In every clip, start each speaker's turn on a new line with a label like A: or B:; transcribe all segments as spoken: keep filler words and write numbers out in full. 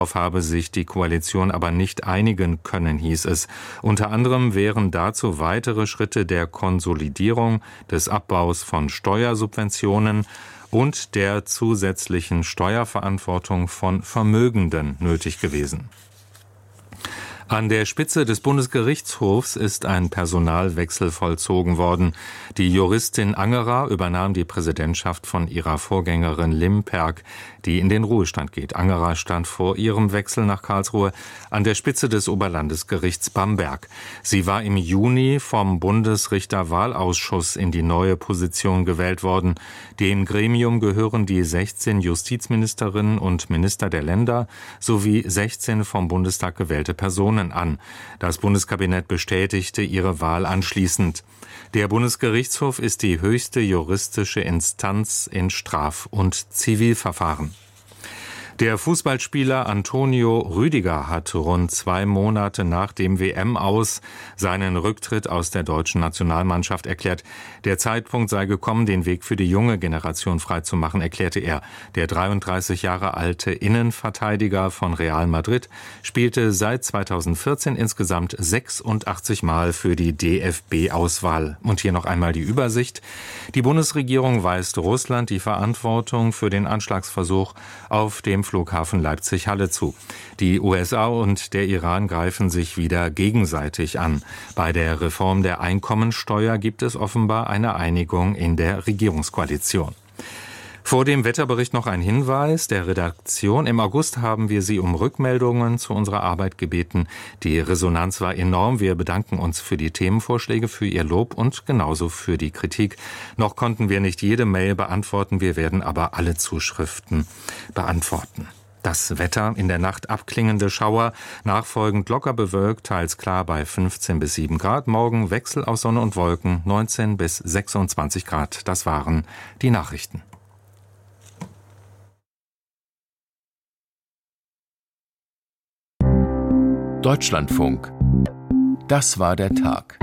A: Darauf habe sich die Koalition aber nicht einigen können, hieß es. Unter anderem wären dazu weitere Schritte der Konsolidierung, des Abbaus von Steuersubventionen und der zusätzlichen Steuerverantwortung von Vermögenden nötig gewesen. An der Spitze des Bundesgerichtshofs ist ein Personalwechsel vollzogen worden. Die Juristin Angerer übernahm die Präsidentschaft von ihrer Vorgängerin Limperg, die in den Ruhestand geht. Angerer stand vor ihrem Wechsel nach Karlsruhe an der Spitze des Oberlandesgerichts Bamberg. Sie war im Juni vom Bundesrichterwahlausschuss in die neue Position gewählt worden. Dem Gremium gehören die sechzehn Justizministerinnen und Minister der Länder sowie sechzehn vom Bundestag gewählte Personen an. Das Bundeskabinett bestätigte ihre Wahl anschließend. Der Bundesgerichtshof ist die höchste juristische Instanz in Straf- und Zivilverfahren. Der Fußballspieler Antonio Rüdiger hat rund zwei Monate nach dem W M-Aus seinen Rücktritt aus der deutschen Nationalmannschaft erklärt. Der Zeitpunkt sei gekommen, den Weg für die junge Generation freizumachen, erklärte er. Der dreiunddreißig Jahre alte Innenverteidiger von Real Madrid spielte seit zweitausendvierzehn insgesamt sechsundachtzig Mal für die D F B-Auswahl. Und hier noch einmal die Übersicht. Die Bundesregierung weist Russland die Verantwortung für den Anschlagsversuch auf dem Flughafen Leipzig-Halle zu. Die U S A und der Iran greifen sich wieder gegenseitig an. Bei der Reform der Einkommensteuer gibt es offenbar eine Einigung in der Regierungskoalition. Vor dem Wetterbericht noch ein Hinweis der Redaktion. Im August haben wir Sie um Rückmeldungen zu unserer Arbeit gebeten. Die Resonanz war enorm. Wir bedanken uns für die Themenvorschläge, für Ihr Lob und genauso für die Kritik. Noch konnten wir nicht jede Mail beantworten. Wir werden aber alle Zuschriften beantworten. Das Wetter: in der Nacht abklingende Schauer, nachfolgend locker bewölkt, teils klar bei fünfzehn bis sieben Grad. Morgen Wechsel aus Sonne und Wolken, neunzehn bis sechsundzwanzig Grad. Das waren die Nachrichten.
B: Deutschlandfunk. Das war der Tag.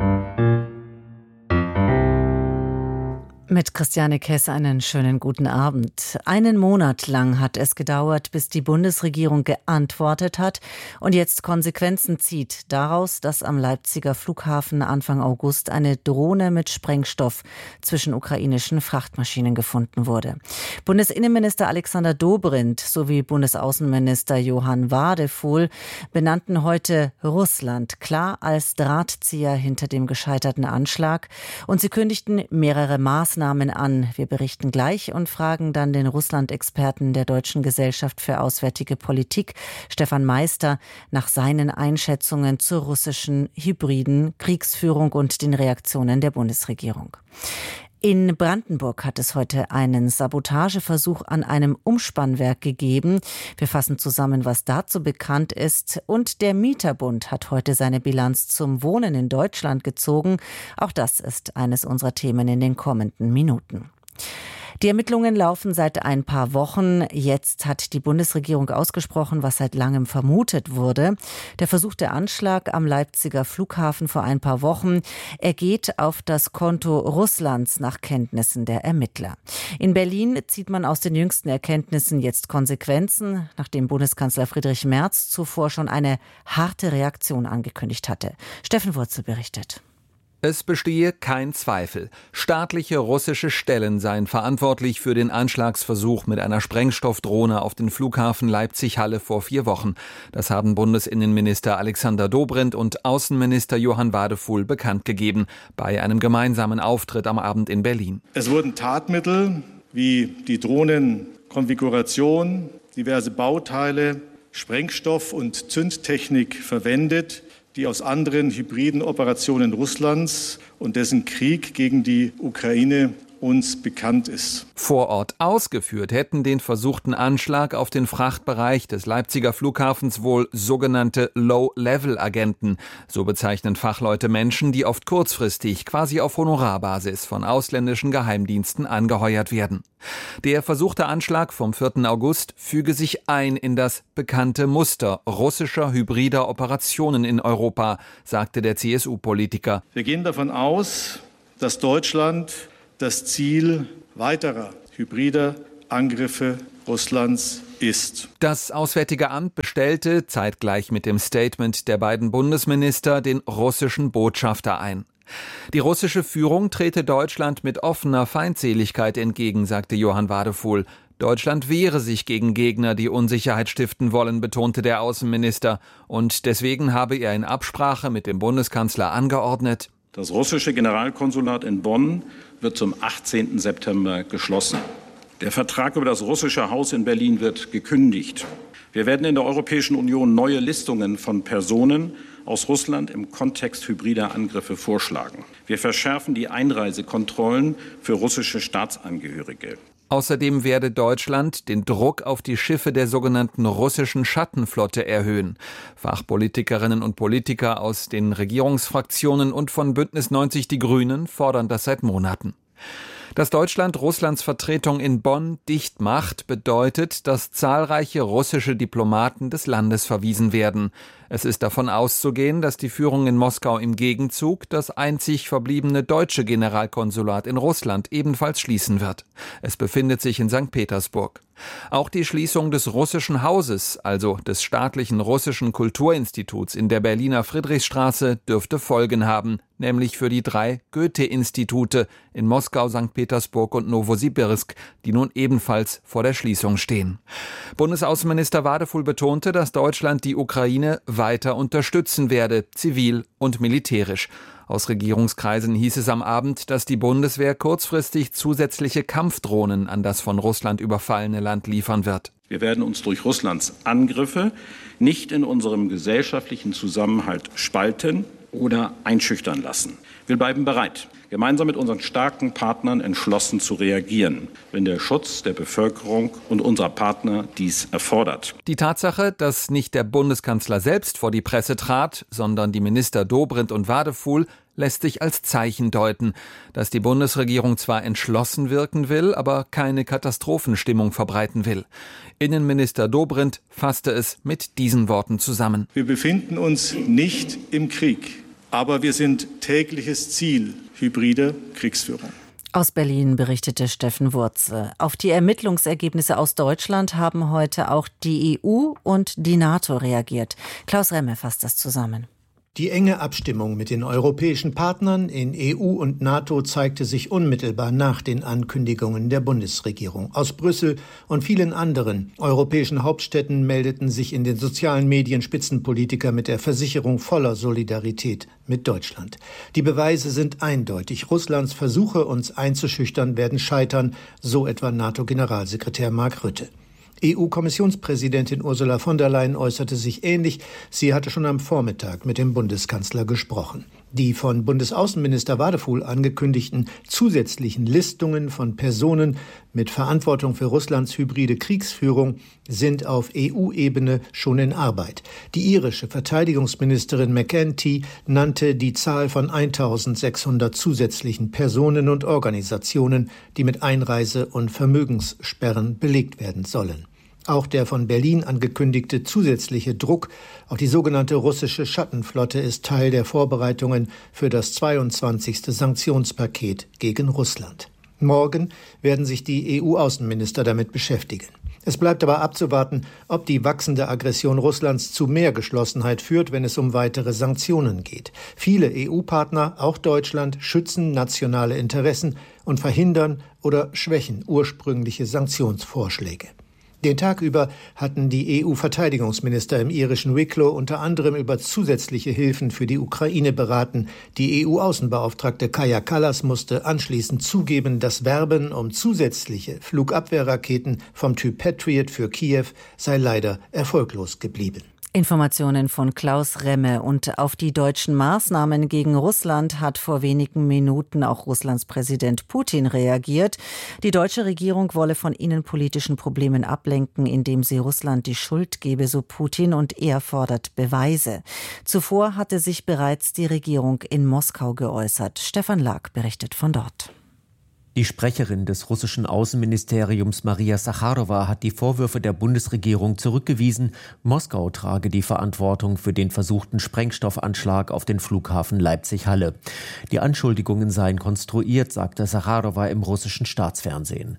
C: Mit Christiane Kess einen schönen guten Abend. Einen Monat lang hat es gedauert, bis die Bundesregierung geantwortet hat und jetzt Konsequenzen zieht daraus, dass am Leipziger Flughafen Anfang August eine Drohne mit Sprengstoff zwischen ukrainischen Frachtmaschinen gefunden wurde. Bundesinnenminister Alexander Dobrindt sowie Bundesaußenminister Johann Wadefuhl benannten heute Russland klar als Drahtzieher hinter dem gescheiterten Anschlag und sie kündigten mehrere Maßnahmen an. Wir berichten gleich und fragen dann den Russland-Experten der Deutschen Gesellschaft für Auswärtige Politik, Stefan Meister, nach seinen Einschätzungen zur russischen hybriden Kriegsführung und den Reaktionen der Bundesregierung. In Brandenburg hat es heute einen Sabotageversuch an einem Umspannwerk gegeben. Wir fassen zusammen, was dazu bekannt ist. Und der Mieterbund hat heute seine Bilanz zum Wohnen in Deutschland gezogen. Auch das ist eines unserer Themen in den kommenden Minuten. Die Ermittlungen laufen seit ein paar Wochen. Jetzt hat die Bundesregierung ausgesprochen, was seit langem vermutet wurde. Der versuchte Anschlag am Leipziger Flughafen vor ein paar Wochen, er geht auf das Konto Russlands nach Kenntnissen der Ermittler. In Berlin zieht man aus den jüngsten Erkenntnissen jetzt Konsequenzen, nachdem Bundeskanzler Friedrich Merz zuvor schon eine harte Reaktion angekündigt hatte. Steffen Wurzel berichtet.
D: Es bestehe kein Zweifel. Staatliche russische Stellen seien verantwortlich für den Anschlagsversuch mit einer Sprengstoffdrohne auf den Flughafen Leipzig-Halle vor vier Wochen. Das haben Bundesinnenminister Alexander Dobrindt und Außenminister Johann Wadefuhl bekannt gegeben bei einem gemeinsamen Auftritt am Abend in Berlin.
E: Es wurden Tatmittel wie die Drohnenkonfiguration, diverse Bauteile, Sprengstoff und Zündtechnik verwendet, die aus anderen hybriden Operationen Russlands und dessen Krieg gegen die Ukraine uns bekannt ist.
D: Vor Ort ausgeführt hätten den versuchten Anschlag auf den Frachtbereich des Leipziger Flughafens wohl sogenannte Low-Level-Agenten. So bezeichnen Fachleute Menschen, die oft kurzfristig, quasi auf Honorarbasis von ausländischen Geheimdiensten angeheuert werden. Der versuchte Anschlag vom vierten August füge sich ein in das bekannte Muster russischer hybrider Operationen in Europa, sagte der C S U-Politiker.
E: Wir gehen davon aus, dass Deutschland das Ziel weiterer hybrider Angriffe Russlands ist.
D: Das Auswärtige Amt bestellte, zeitgleich mit dem Statement der beiden Bundesminister, den russischen Botschafter ein. Die russische Führung trete Deutschland mit offener Feindseligkeit entgegen, sagte Johann Wadefuhl. Deutschland wehre sich gegen Gegner, die Unsicherheit stiften wollen, betonte der Außenminister. Und deswegen habe er in Absprache mit dem Bundeskanzler angeordnet:
F: Das russische Generalkonsulat in Bonn wird zum achtzehnten September geschlossen. Der Vertrag über das russische Haus in Berlin wird gekündigt. Wir werden in der Europäischen Union neue Listungen von Personen aus Russland im Kontext hybrider Angriffe vorschlagen. Wir verschärfen die Einreisekontrollen für russische Staatsangehörige.
D: Außerdem werde Deutschland den Druck auf die Schiffe der sogenannten russischen Schattenflotte erhöhen. Fachpolitikerinnen und Politiker aus den Regierungsfraktionen und von Bündnis neunzig Die Grünen fordern das seit Monaten. Dass Deutschland Russlands Vertretung in Bonn dicht macht, bedeutet, dass zahlreiche russische Diplomaten des Landes verwiesen werden. Es ist davon auszugehen, dass die Führung in Moskau im Gegenzug das einzig verbliebene deutsche Generalkonsulat in Russland ebenfalls schließen wird. Es befindet sich in Sankt Petersburg. Auch die Schließung des russischen Hauses, also des staatlichen russischen Kulturinstituts in der Berliner Friedrichstraße, dürfte Folgen haben, nämlich für die drei Goethe-Institute in Moskau, Sankt Petersburg und Nowosibirsk, die nun ebenfalls vor der Schließung stehen. Bundesaußenminister Wadefuhl betonte, dass Deutschland die Ukraine weiter unterstützen werde, zivil und militärisch. Aus Regierungskreisen hieß es am Abend, dass die Bundeswehr kurzfristig zusätzliche Kampfdrohnen an das von Russland überfallene Land liefern wird.
F: Wir werden uns durch Russlands Angriffe nicht in unserem gesellschaftlichen Zusammenhalt spalten oder einschüchtern lassen. Wir bleiben bereit, gemeinsam mit unseren starken Partnern entschlossen zu reagieren, wenn der Schutz der Bevölkerung und unserer Partner dies erfordert.
D: Die Tatsache, dass nicht der Bundeskanzler selbst vor die Presse trat, sondern die Minister Dobrindt und Wadefuhl, lässt sich als Zeichen deuten, dass die Bundesregierung zwar entschlossen wirken will, aber keine Katastrophenstimmung verbreiten will. Innenminister Dobrindt fasste es mit diesen Worten zusammen:
E: Wir befinden uns nicht im Krieg, aber wir sind tägliches Ziel hybrider Kriegsführung.
C: Aus Berlin berichtete Steffen Wurze. Auf die Ermittlungsergebnisse aus Deutschland haben heute auch die E U und die NATO reagiert. Klaus Remme fasst das zusammen.
G: Die enge Abstimmung mit den europäischen Partnern in E U und NATO zeigte sich unmittelbar nach den Ankündigungen der Bundesregierung. Aus Brüssel und vielen anderen europäischen Hauptstädten meldeten sich in den sozialen Medien Spitzenpolitiker mit der Versicherung voller Solidarität mit Deutschland. Die Beweise sind eindeutig. Russlands Versuche, uns einzuschüchtern, werden scheitern, so etwa NATO-Generalsekretär Mark Rutte. E U-Kommissionspräsidentin Ursula von der Leyen äußerte sich ähnlich. Sie hatte schon am Vormittag mit dem Bundeskanzler gesprochen. Die von Bundesaußenminister Wadefuhl angekündigten zusätzlichen Listungen von Personen mit Verantwortung für Russlands hybride Kriegsführung sind auf E U-Ebene schon in Arbeit. Die irische Verteidigungsministerin McEntee nannte die Zahl von eintausendsechshundert zusätzlichen Personen und Organisationen, die mit Einreise- und Vermögenssperren belegt werden sollen. Auch der von Berlin angekündigte zusätzliche Druck auf die sogenannte russische Schattenflotte ist Teil der Vorbereitungen für das zweiundzwanzigste Sanktionspaket gegen Russland. Morgen werden sich die E U-Außenminister damit beschäftigen. Es bleibt aber abzuwarten, ob die wachsende Aggression Russlands zu mehr Geschlossenheit führt, wenn es um weitere Sanktionen geht. Viele E U-Partner, auch Deutschland, schützen nationale Interessen und verhindern oder schwächen ursprüngliche Sanktionsvorschläge. Den Tag über hatten die E U-Verteidigungsminister im irischen Wicklow unter anderem über zusätzliche Hilfen für die Ukraine beraten. Die E U-Außenbeauftragte Kaja Kallas musste anschließend zugeben, das Werben um zusätzliche Flugabwehrraketen vom Typ Patriot für Kiew sei leider erfolglos geblieben.
C: Informationen von Klaus Remme. Und auf die deutschen Maßnahmen gegen Russland hat vor wenigen Minuten auch Russlands Präsident Putin reagiert. Die deutsche Regierung wolle von innenpolitischen Problemen ablenken, indem sie Russland die Schuld gebe, so Putin, und er fordert Beweise. Zuvor hatte sich bereits die Regierung in Moskau geäußert. Stefan Lag berichtet von dort.
H: Die Sprecherin des russischen Außenministeriums Maria Sacharowa hat die Vorwürfe der Bundesregierung zurückgewiesen. Moskau trage die Verantwortung für den versuchten Sprengstoffanschlag auf den Flughafen Leipzig-Halle. Die Anschuldigungen seien konstruiert, sagte Sacharowa im russischen Staatsfernsehen.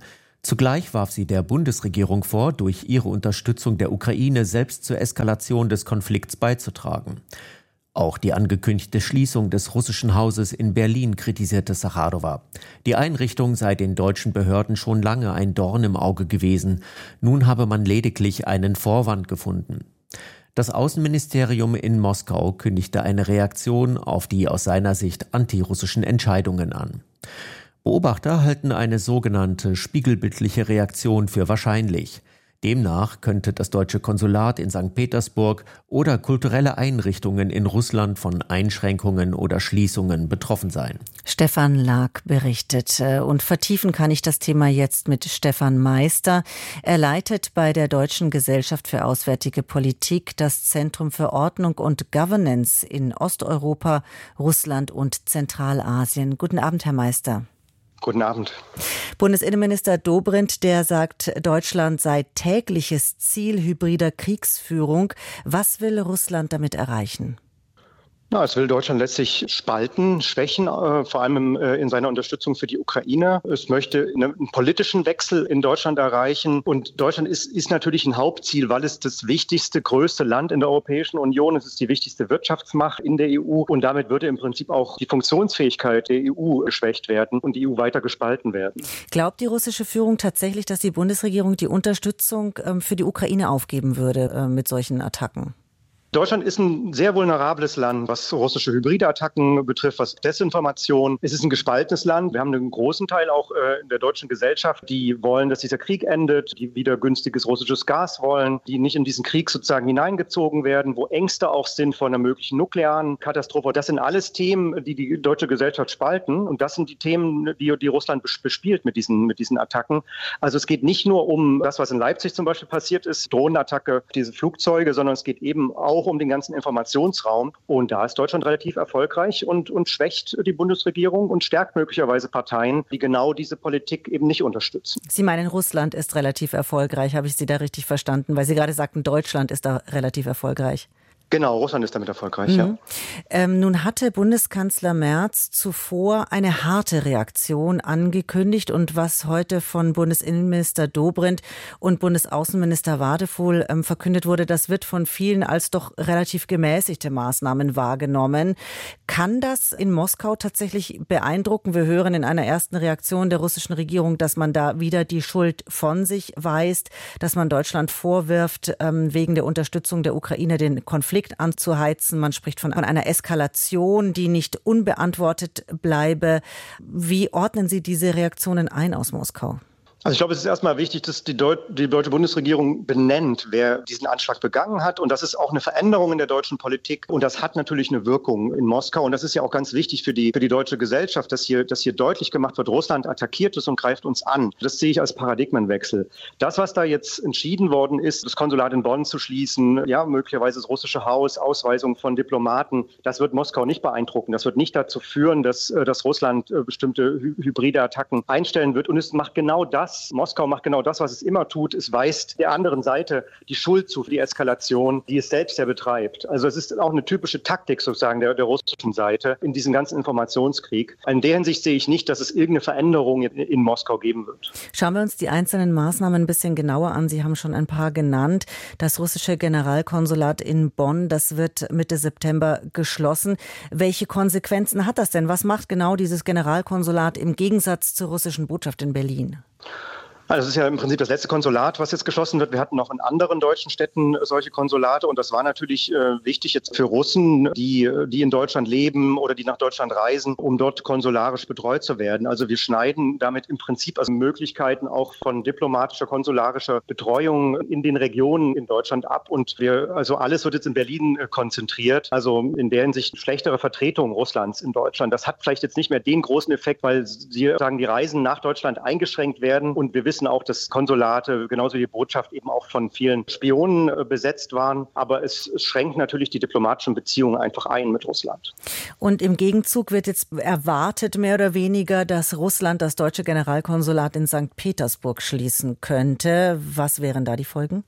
H: Zugleich warf sie der Bundesregierung vor, durch ihre Unterstützung der Ukraine selbst zur Eskalation des Konflikts beizutragen. Auch die angekündigte Schließung des russischen Hauses in Berlin kritisierte Sacharowa. Die Einrichtung sei den deutschen Behörden schon lange ein Dorn im Auge gewesen. Nun habe man lediglich einen Vorwand gefunden. Das Außenministerium in Moskau kündigte eine Reaktion auf die aus seiner Sicht antirussischen Entscheidungen an. Beobachter halten eine sogenannte spiegelbildliche Reaktion für wahrscheinlich. Demnach könnte das deutsche Konsulat in Sankt Petersburg oder kulturelle Einrichtungen in Russland von Einschränkungen oder Schließungen betroffen sein.
C: Stefan Lag berichtet. Und vertiefen kann ich das Thema jetzt mit Stefan Meister. Er leitet bei der Deutschen Gesellschaft für Auswärtige Politik das Zentrum für Ordnung und Governance in Osteuropa, Russland und Zentralasien. Guten Abend, Herr Meister.
I: Guten Abend.
C: Bundesinnenminister Dobrindt, der sagt, Deutschland sei tägliches Ziel hybrider Kriegsführung. Was will Russland damit erreichen?
I: Na, es will Deutschland letztlich spalten, schwächen, äh, vor allem im, äh, in seiner Unterstützung für die Ukraine. Es möchte eine, einen politischen Wechsel in Deutschland erreichen. Und Deutschland ist, ist natürlich ein Hauptziel, weil es das wichtigste, größte Land in der Europäischen Union ist. Es ist die wichtigste Wirtschaftsmacht in der E U. Und damit würde im Prinzip auch die Funktionsfähigkeit der E U geschwächt werden und die E U weiter gespalten werden.
C: Glaubt die russische Führung tatsächlich, dass die Bundesregierung die Unterstützung ähm, für die Ukraine aufgeben würde äh, mit solchen Attacken?
I: Deutschland ist ein sehr vulnerables Land, was russische hybride Attacken betrifft, was Desinformation. Es ist ein gespaltenes Land. Wir haben einen großen Teil auch äh, in der deutschen Gesellschaft, die wollen, dass dieser Krieg endet, die wieder günstiges russisches Gas wollen, die nicht in diesen Krieg sozusagen hineingezogen werden, wo Ängste auch sind vor einer möglichen nuklearen Katastrophe. Das sind alles Themen, die die deutsche Gesellschaft spalten. Und das sind die Themen, die, die Russland bespielt mit diesen, mit diesen Attacken. Also es geht nicht nur um das, was in Leipzig zum Beispiel passiert ist, Drohnenattacke, diese Flugzeuge, sondern es geht eben auch um den ganzen Informationsraum. Und da ist Deutschland relativ erfolgreich und, und schwächt die Bundesregierung und stärkt möglicherweise Parteien, die genau diese Politik eben nicht unterstützen.
C: Sie meinen, Russland ist relativ erfolgreich. Habe ich Sie da richtig verstanden? Weil Sie gerade sagten, Deutschland ist da relativ erfolgreich.
I: Genau, Russland ist damit erfolgreich,
C: mhm.
I: ja.
C: Ähm, nun hatte Bundeskanzler Merz zuvor eine harte Reaktion angekündigt und was heute von Bundesinnenminister Dobrindt und Bundesaußenminister Wadefuhl ähm, verkündet wurde, das wird von vielen als doch relativ gemäßigte Maßnahmen wahrgenommen. Kann das in Moskau tatsächlich beeindrucken? Wir hören in einer ersten Reaktion der russischen Regierung, dass man da wieder die Schuld von sich weist, dass man Deutschland vorwirft, ähm, wegen der Unterstützung der Ukraine den Konflikt anzuheizen. Man spricht von einer Eskalation, die nicht unbeantwortet bleibe. Wie ordnen Sie diese Reaktionen ein aus Moskau?
I: Also ich glaube, es ist erstmal wichtig, dass die, Deut- die deutsche Bundesregierung benennt, wer diesen Anschlag begangen hat. Und das ist auch eine Veränderung in der deutschen Politik. Und das hat natürlich eine Wirkung in Moskau. Und das ist ja auch ganz wichtig für die, für die deutsche Gesellschaft, dass hier, dass hier deutlich gemacht wird, Russland attackiert es und greift uns an. Das sehe ich als Paradigmenwechsel. Das, was da jetzt entschieden worden ist, das Konsulat in Bonn zu schließen, ja, möglicherweise das russische Haus, Ausweisung von Diplomaten, das wird Moskau nicht beeindrucken. Das wird nicht dazu führen, dass, dass Russland bestimmte hybride Attacken einstellen wird. Und es macht genau das, Moskau macht genau das, was es immer tut. Es weist der anderen Seite die Schuld zu für die Eskalation, die es selbst ja betreibt. Also es ist auch eine typische Taktik sozusagen der, der russischen Seite in diesem ganzen Informationskrieg. In der Hinsicht sehe ich nicht, dass es irgendeine Veränderung in, in Moskau geben wird.
C: Schauen wir uns die einzelnen Maßnahmen ein bisschen genauer an. Sie haben schon ein paar genannt. Das russische Generalkonsulat in Bonn, das wird Mitte September geschlossen. Welche Konsequenzen hat das denn? Was macht genau dieses Generalkonsulat im Gegensatz zur russischen Botschaft in Berlin?
I: Also es ist ja im Prinzip das letzte Konsulat, was jetzt geschlossen wird. Wir hatten noch in anderen deutschen Städten solche Konsulate und das war natürlich äh, wichtig jetzt für Russen, die, die in Deutschland leben oder die nach Deutschland reisen, um dort konsularisch betreut zu werden. Also wir schneiden damit im Prinzip also Möglichkeiten auch von diplomatischer, konsularischer Betreuung in den Regionen in Deutschland ab und wir, also alles wird jetzt in Berlin äh, konzentriert. Also in der Hinsicht schlechtere Vertretung Russlands in Deutschland. Das hat vielleicht jetzt nicht mehr den großen Effekt, weil sie sagen, die Reisen nach Deutschland eingeschränkt werden und wir wissen auch, dass Konsulate, genauso wie die Botschaft, eben auch von vielen Spionen äh, besetzt waren. Aber es, es schränkt natürlich die diplomatischen Beziehungen einfach ein mit Russland.
C: Und im Gegenzug wird jetzt erwartet, mehr oder weniger, dass Russland das deutsche Generalkonsulat in Sankt Petersburg schließen könnte. Was wären da die Folgen?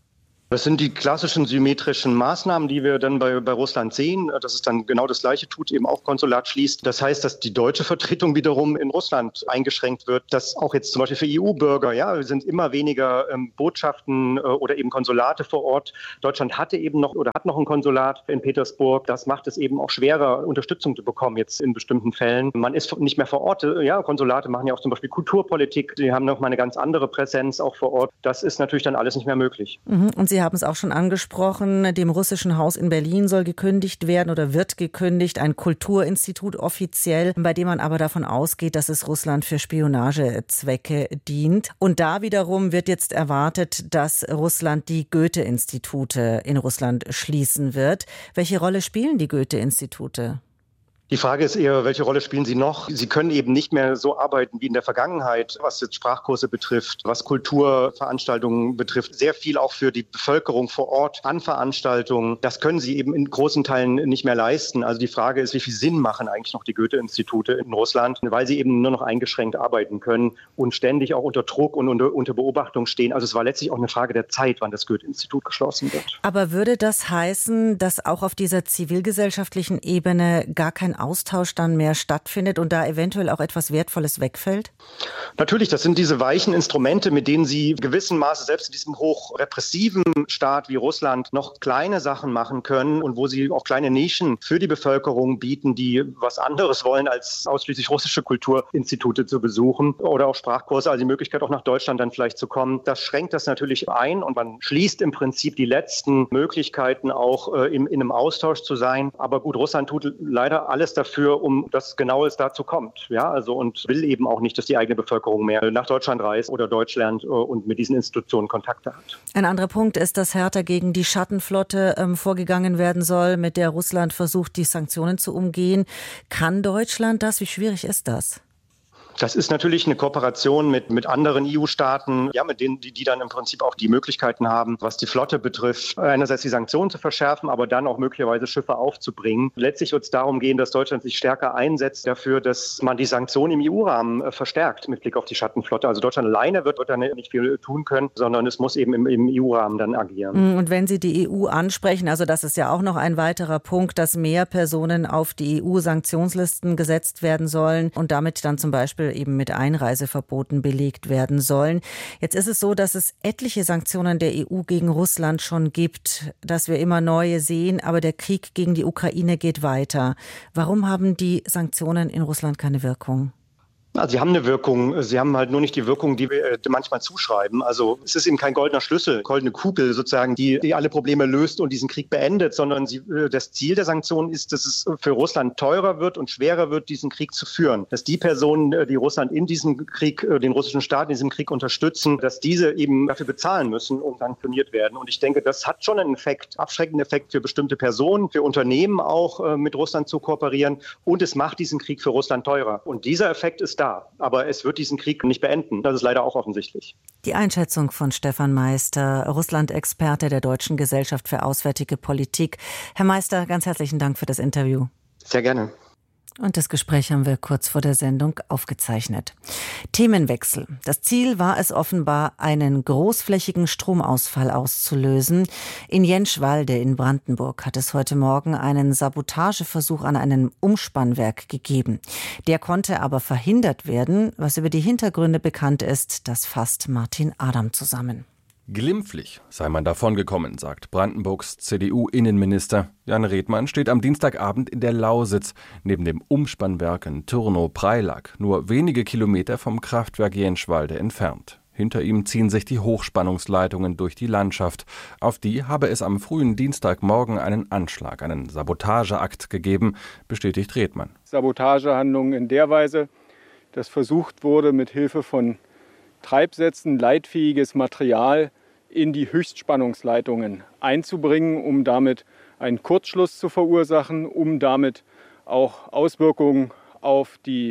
I: Das sind die klassischen symmetrischen Maßnahmen, die wir dann bei, bei Russland sehen, dass es dann genau das Gleiche tut, eben auch Konsulat schließt. Das heißt, dass die deutsche Vertretung wiederum in Russland eingeschränkt wird, dass auch jetzt zum Beispiel für E U-Bürger, ja, sind immer weniger ähm, Botschaften äh, oder eben Konsulate vor Ort. Deutschland hatte eben noch oder hat noch ein Konsulat in Petersburg. Das macht es eben auch schwerer, Unterstützung zu bekommen jetzt in bestimmten Fällen. Man ist nicht mehr vor Ort. Ja, Konsulate machen ja auch zum Beispiel Kulturpolitik. Die haben noch mal eine ganz andere Präsenz auch vor Ort. Das ist natürlich dann alles nicht mehr möglich.
C: Mhm. Und Sie haben es auch schon angesprochen, dem russischen Haus in Berlin soll gekündigt werden oder wird gekündigt, ein Kulturinstitut offiziell, bei dem man aber davon ausgeht, dass es Russland für Spionagezwecke dient. Und da wiederum wird jetzt erwartet, dass Russland die Goethe-Institute in Russland schließen wird. Welche Rolle spielen die Goethe-Institute?
I: Die Frage ist eher, welche Rolle spielen sie noch? Sie können eben nicht mehr so arbeiten wie in der Vergangenheit, was jetzt Sprachkurse betrifft, was Kulturveranstaltungen betrifft. Sehr viel auch für die Bevölkerung vor Ort an Veranstaltungen. Das können sie eben in großen Teilen nicht mehr leisten. Also die Frage ist, wie viel Sinn machen eigentlich noch die Goethe-Institute in Russland, weil sie eben nur noch eingeschränkt arbeiten können und ständig auch unter Druck und unter, unter Beobachtung stehen. Also es war letztlich auch eine Frage der Zeit, wann das Goethe-Institut geschlossen wird.
C: Aber würde das heißen, dass auch auf dieser zivilgesellschaftlichen Ebene gar kein Austausch dann mehr stattfindet und da eventuell auch etwas Wertvolles wegfällt?
I: Natürlich, das sind diese weichen Instrumente, mit denen Sie gewissen Maße selbst in diesem hochrepressiven Staat wie Russland noch kleine Sachen machen können und wo Sie auch kleine Nischen für die Bevölkerung bieten, die was anderes wollen, als ausschließlich russische Kulturinstitute zu besuchen oder auch Sprachkurse, also die Möglichkeit auch nach Deutschland dann vielleicht zu kommen. Das schränkt das natürlich ein und man schließt im Prinzip die letzten Möglichkeiten auch äh, in, in einem Austausch zu sein. Aber gut, Russland tut leider alles dafür, um dass genau es dazu kommt. Ja, also und will eben auch nicht, dass die eigene Bevölkerung mehr nach Deutschland reist oder Deutsch lernt und mit diesen Institutionen Kontakte hat.
C: Ein anderer Punkt ist, dass härter gegen die Schattenflotte ähm, vorgegangen werden soll, mit der Russland versucht, die Sanktionen zu umgehen. Kann Deutschland das? Wie schwierig ist das?
I: Das ist natürlich eine Kooperation mit, mit anderen E U-Staaten, ja, mit denen, die, die dann im Prinzip auch die Möglichkeiten haben, was die Flotte betrifft, einerseits die Sanktionen zu verschärfen, aber dann auch möglicherweise Schiffe aufzubringen. Letztlich wird es darum gehen, dass Deutschland sich stärker einsetzt dafür, dass man die Sanktionen im E U-Rahmen äh, verstärkt mit Blick auf die Schattenflotte. Also Deutschland alleine wird, wird da nicht viel tun können, sondern es muss eben im, im E U-Rahmen dann agieren.
C: Und wenn Sie die E U ansprechen, also das ist ja auch noch ein weiterer Punkt, dass mehr Personen auf die E U-Sanktionslisten gesetzt werden sollen und damit dann zum Beispiel eben mit Einreiseverboten belegt werden sollen. Jetzt ist es so, dass es etliche Sanktionen der E U gegen Russland schon gibt, dass wir immer neue sehen, aber der Krieg gegen die Ukraine geht weiter. Warum haben die Sanktionen in Russland keine Wirkung?
I: Also sie haben eine Wirkung, sie haben halt nur nicht die Wirkung, die wir manchmal zuschreiben. Also es ist eben kein goldener Schlüssel, goldene Kugel sozusagen, die, die alle Probleme löst und diesen Krieg beendet, sondern sie, das Ziel der Sanktionen ist, dass es für Russland teurer wird und schwerer wird, diesen Krieg zu führen. Dass die Personen, die Russland in diesem Krieg, den russischen Staat in diesem Krieg unterstützen, dass diese eben dafür bezahlen müssen und sanktioniert werden. Und ich denke, das hat schon einen Effekt, abschreckenden Effekt für bestimmte Personen, für Unternehmen auch mit Russland zu kooperieren. Und es macht diesen Krieg für Russland teurer. Und dieser Effekt ist da. Aber es wird diesen Krieg nicht beenden. Das ist leider auch offensichtlich.
C: Die Einschätzung von Stefan Meister, Russland-Experte der Deutschen Gesellschaft für Auswärtige Politik. Herr Meister, ganz herzlichen Dank für das Interview.
I: Sehr gerne.
C: Und das Gespräch haben wir kurz vor der Sendung aufgezeichnet. Themenwechsel. Das Ziel war es offenbar, einen großflächigen Stromausfall auszulösen. In Jentschwalde in Brandenburg hat es heute Morgen einen Sabotageversuch an einem Umspannwerk gegeben. Der konnte aber verhindert werden. Was über die Hintergründe bekannt ist, das fasst Martin Adam zusammen.
J: Glimpflich sei man davongekommen, sagt Brandenburgs C D U-Innenminister. Jan Redmann steht am Dienstagabend in der Lausitz, neben dem Umspannwerk in Türnow-Preilack, nur wenige Kilometer vom Kraftwerk Jentschwalde entfernt. Hinter ihm ziehen sich die Hochspannungsleitungen durch die Landschaft. Auf die habe es am frühen Dienstagmorgen einen Anschlag, einen Sabotageakt gegeben, bestätigt Redmann.
K: Sabotagehandlungen in der Weise, dass versucht wurde, mit Hilfe von Treibsätzen leitfähiges Material in die Höchstspannungsleitungen einzubringen, um damit einen Kurzschluss zu verursachen, um damit auch Auswirkungen auf die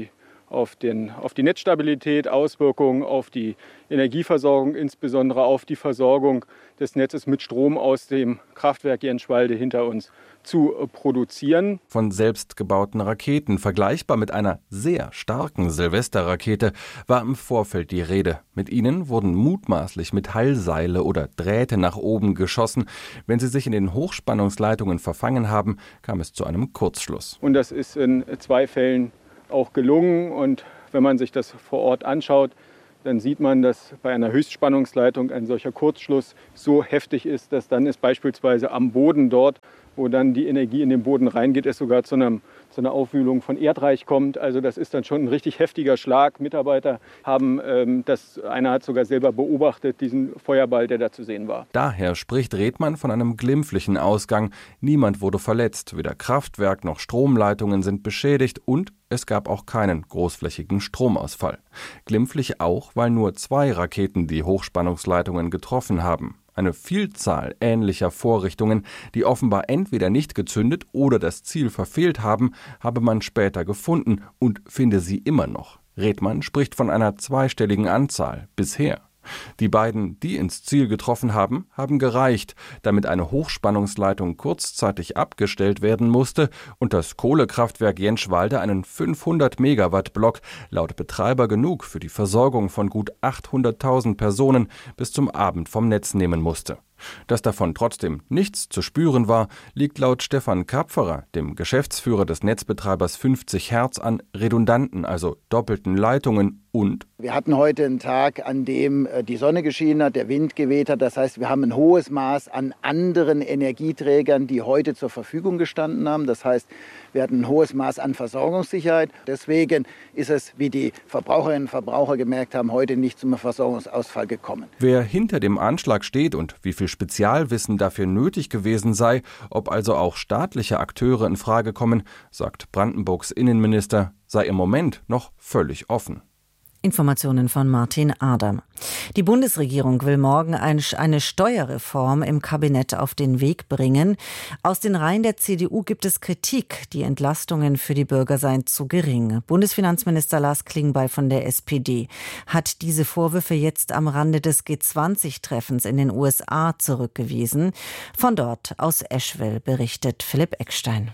K: auf, den, auf die Netzstabilität, Auswirkungen auf die Energieversorgung, insbesondere auf die Versorgung des Netzes mit Strom aus dem Kraftwerk Jenschwalde hinter uns zu produzieren.
J: Von selbstgebauten Raketen, vergleichbar mit einer sehr starken Silvesterrakete, war im Vorfeld die Rede. Mit ihnen wurden mutmaßlich Metallseile oder Drähte nach oben geschossen. Wenn sie sich in den Hochspannungsleitungen verfangen haben, kam es zu einem Kurzschluss.
K: Und das ist in zwei Fällen auch gelungen. Und wenn man sich das vor Ort anschaut, dann sieht man, dass bei einer Höchstspannungsleitung ein solcher Kurzschluss so heftig ist, dass dann es beispielsweise am Boden dort, wo dann die Energie in den Boden reingeht, es sogar zu, einem, zu einer Aufwühlung von Erdreich kommt. Also das ist dann schon ein richtig heftiger Schlag. Mitarbeiter haben ähm, das, einer hat sogar selber beobachtet, diesen Feuerball, der da zu sehen war.
J: Daher spricht Redmann von einem glimpflichen Ausgang. Niemand wurde verletzt, weder Kraftwerk noch Stromleitungen sind beschädigt und es gab auch keinen großflächigen Stromausfall. Glimpflich auch, weil nur zwei Raketen die Hochspannungsleitungen getroffen haben. Eine Vielzahl ähnlicher Vorrichtungen, die offenbar entweder nicht gezündet oder das Ziel verfehlt haben, habe man später gefunden und finde sie immer noch. Redmann spricht von einer zweistelligen Anzahl bisher. Die beiden, die ins Ziel getroffen haben, haben gereicht, damit eine Hochspannungsleitung kurzzeitig abgestellt werden musste und das Kohlekraftwerk Jenschwalde einen fünfhundert Megawatt Block, laut Betreiber genug für die Versorgung von gut achthunderttausend Personen, bis zum Abend vom Netz nehmen musste. Dass davon trotzdem nichts zu spüren war, liegt laut Stefan Kapferer, dem Geschäftsführer des Netzbetreibers fünfzig Hertz, an redundanten, also doppelten Leitungen und
L: wir hatten heute einen Tag, an dem die Sonne geschienen hat, der Wind geweht hat. Das heißt, wir haben ein hohes Maß an anderen Energieträgern, die heute zur Verfügung gestanden haben. Das heißt, wir hatten ein hohes Maß an Versorgungssicherheit. Deswegen ist es, wie die Verbraucherinnen und Verbraucher gemerkt haben, heute nicht zum Versorgungsausfall gekommen.
J: Wer hinter dem Anschlag steht und wie viel Spezialwissen dafür nötig gewesen sei, ob also auch staatliche Akteure in Frage kommen, sagt Brandenburgs Innenminister, sei im Moment noch völlig offen.
C: Informationen von Martin Adam. Die Bundesregierung will morgen eine Steuerreform im Kabinett auf den Weg bringen. Aus den Reihen der C D U gibt es Kritik, die Entlastungen für die Bürger seien zu gering. Bundesfinanzminister Lars Klingbeil von der S P D hat diese Vorwürfe jetzt am Rande des G zwanzig Treffens in den U S A zurückgewiesen. Von dort aus Eschwell berichtet Philipp Eckstein.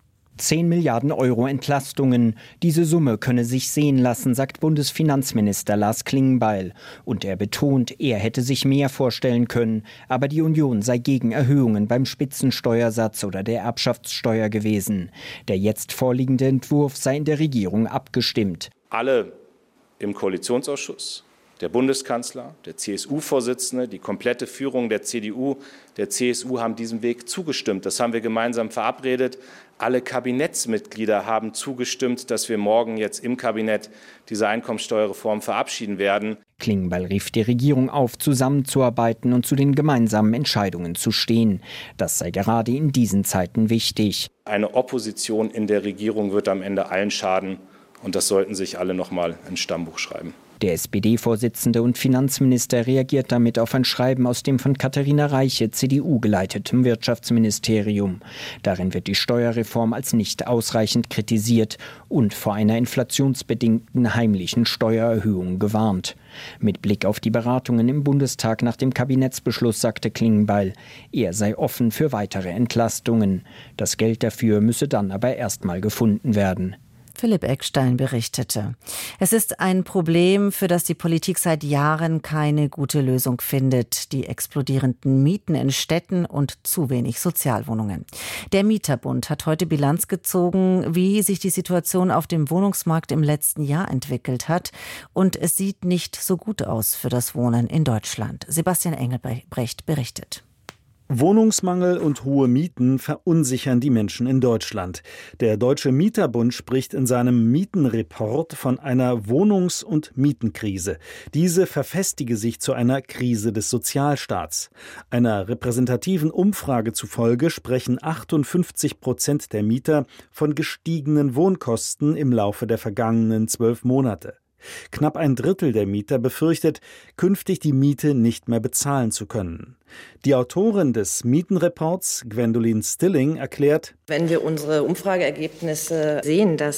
M: zehn Milliarden Euro Entlastungen. Diese Summe könne sich sehen lassen, sagt Bundesfinanzminister Lars Klingbeil. Und er betont, er hätte sich mehr vorstellen können. Aber die Union sei gegen Erhöhungen beim Spitzensteuersatz oder der Erbschaftssteuer gewesen. Der jetzt vorliegende Entwurf sei in der Regierung abgestimmt.
N: Alle im Koalitionsausschuss, der Bundeskanzler, der C S U-Vorsitzende, die komplette Führung der C D U, der C S U haben diesem Weg zugestimmt. Das haben wir gemeinsam verabredet. Alle Kabinettsmitglieder haben zugestimmt, dass wir morgen jetzt im Kabinett diese Einkommensteuerreform verabschieden werden.
M: Klingbeil rief die Regierung auf, zusammenzuarbeiten und zu den gemeinsamen Entscheidungen zu stehen. Das sei gerade in diesen Zeiten wichtig.
N: Eine Opposition in der Regierung wird am Ende allen schaden. Und das sollten sich alle noch mal ins Stammbuch schreiben.
M: Der S P D-Vorsitzende und Finanzminister reagiert damit auf ein Schreiben aus dem von Katharina Reiche, C D U geleiteten Wirtschaftsministerium. Darin wird die Steuerreform als nicht ausreichend kritisiert und vor einer inflationsbedingten heimlichen Steuererhöhung gewarnt. Mit Blick auf die Beratungen im Bundestag nach dem Kabinettsbeschluss sagte Klingbeil, er sei offen für weitere Entlastungen. Das Geld dafür müsse dann aber erstmal gefunden werden.
C: Philipp Eckstein berichtete. Es ist ein Problem, für das die Politik seit Jahren keine gute Lösung findet. Die explodierenden Mieten in Städten und zu wenig Sozialwohnungen. Der Mieterbund hat heute Bilanz gezogen, wie sich die Situation auf dem Wohnungsmarkt im letzten Jahr entwickelt hat. Und es sieht nicht so gut aus für das Wohnen in Deutschland. Sebastian Engelbrecht berichtet.
O: Wohnungsmangel und hohe Mieten verunsichern die Menschen in Deutschland. Der Deutsche Mieterbund spricht in seinem Mietenreport von einer Wohnungs- und Mietenkrise. Diese verfestige sich zu einer Krise des Sozialstaats. Einer repräsentativen Umfrage zufolge sprechen achtundfünfzig Prozent der Mieter von gestiegenen Wohnkosten im Laufe der vergangenen zwölf Monate. Knapp ein Drittel der Mieter befürchtet, künftig die Miete nicht mehr bezahlen zu können. Die Autorin des Mietenreports, Gwendolyn Stilling, erklärt:
P: Wenn wir unsere Umfrageergebnisse sehen, dass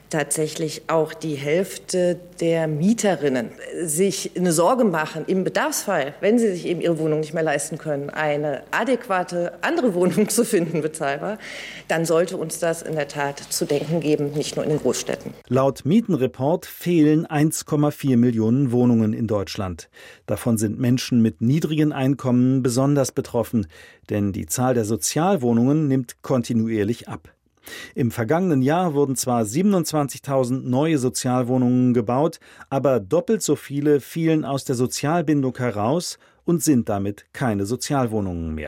P: tatsächlich auch die Hälfte der Mieterinnen sich eine Sorge machen, im Bedarfsfall, wenn sie sich eben ihre Wohnung nicht mehr leisten können, eine adäquate andere Wohnung zu finden, bezahlbar, dann sollte uns das in der Tat zu denken geben, nicht nur in den Großstädten.
O: Laut Mietenreport fehlen eins Komma vier Millionen Wohnungen in Deutschland. Davon sind Menschen mit niedrigen Einkommen besonders betroffen, denn die Zahl der Sozialwohnungen nimmt kontinuierlich ab. Im vergangenen Jahr wurden zwar siebenundzwanzigtausend neue Sozialwohnungen gebaut, aber doppelt so viele fielen aus der Sozialbindung heraus und sind damit keine Sozialwohnungen mehr.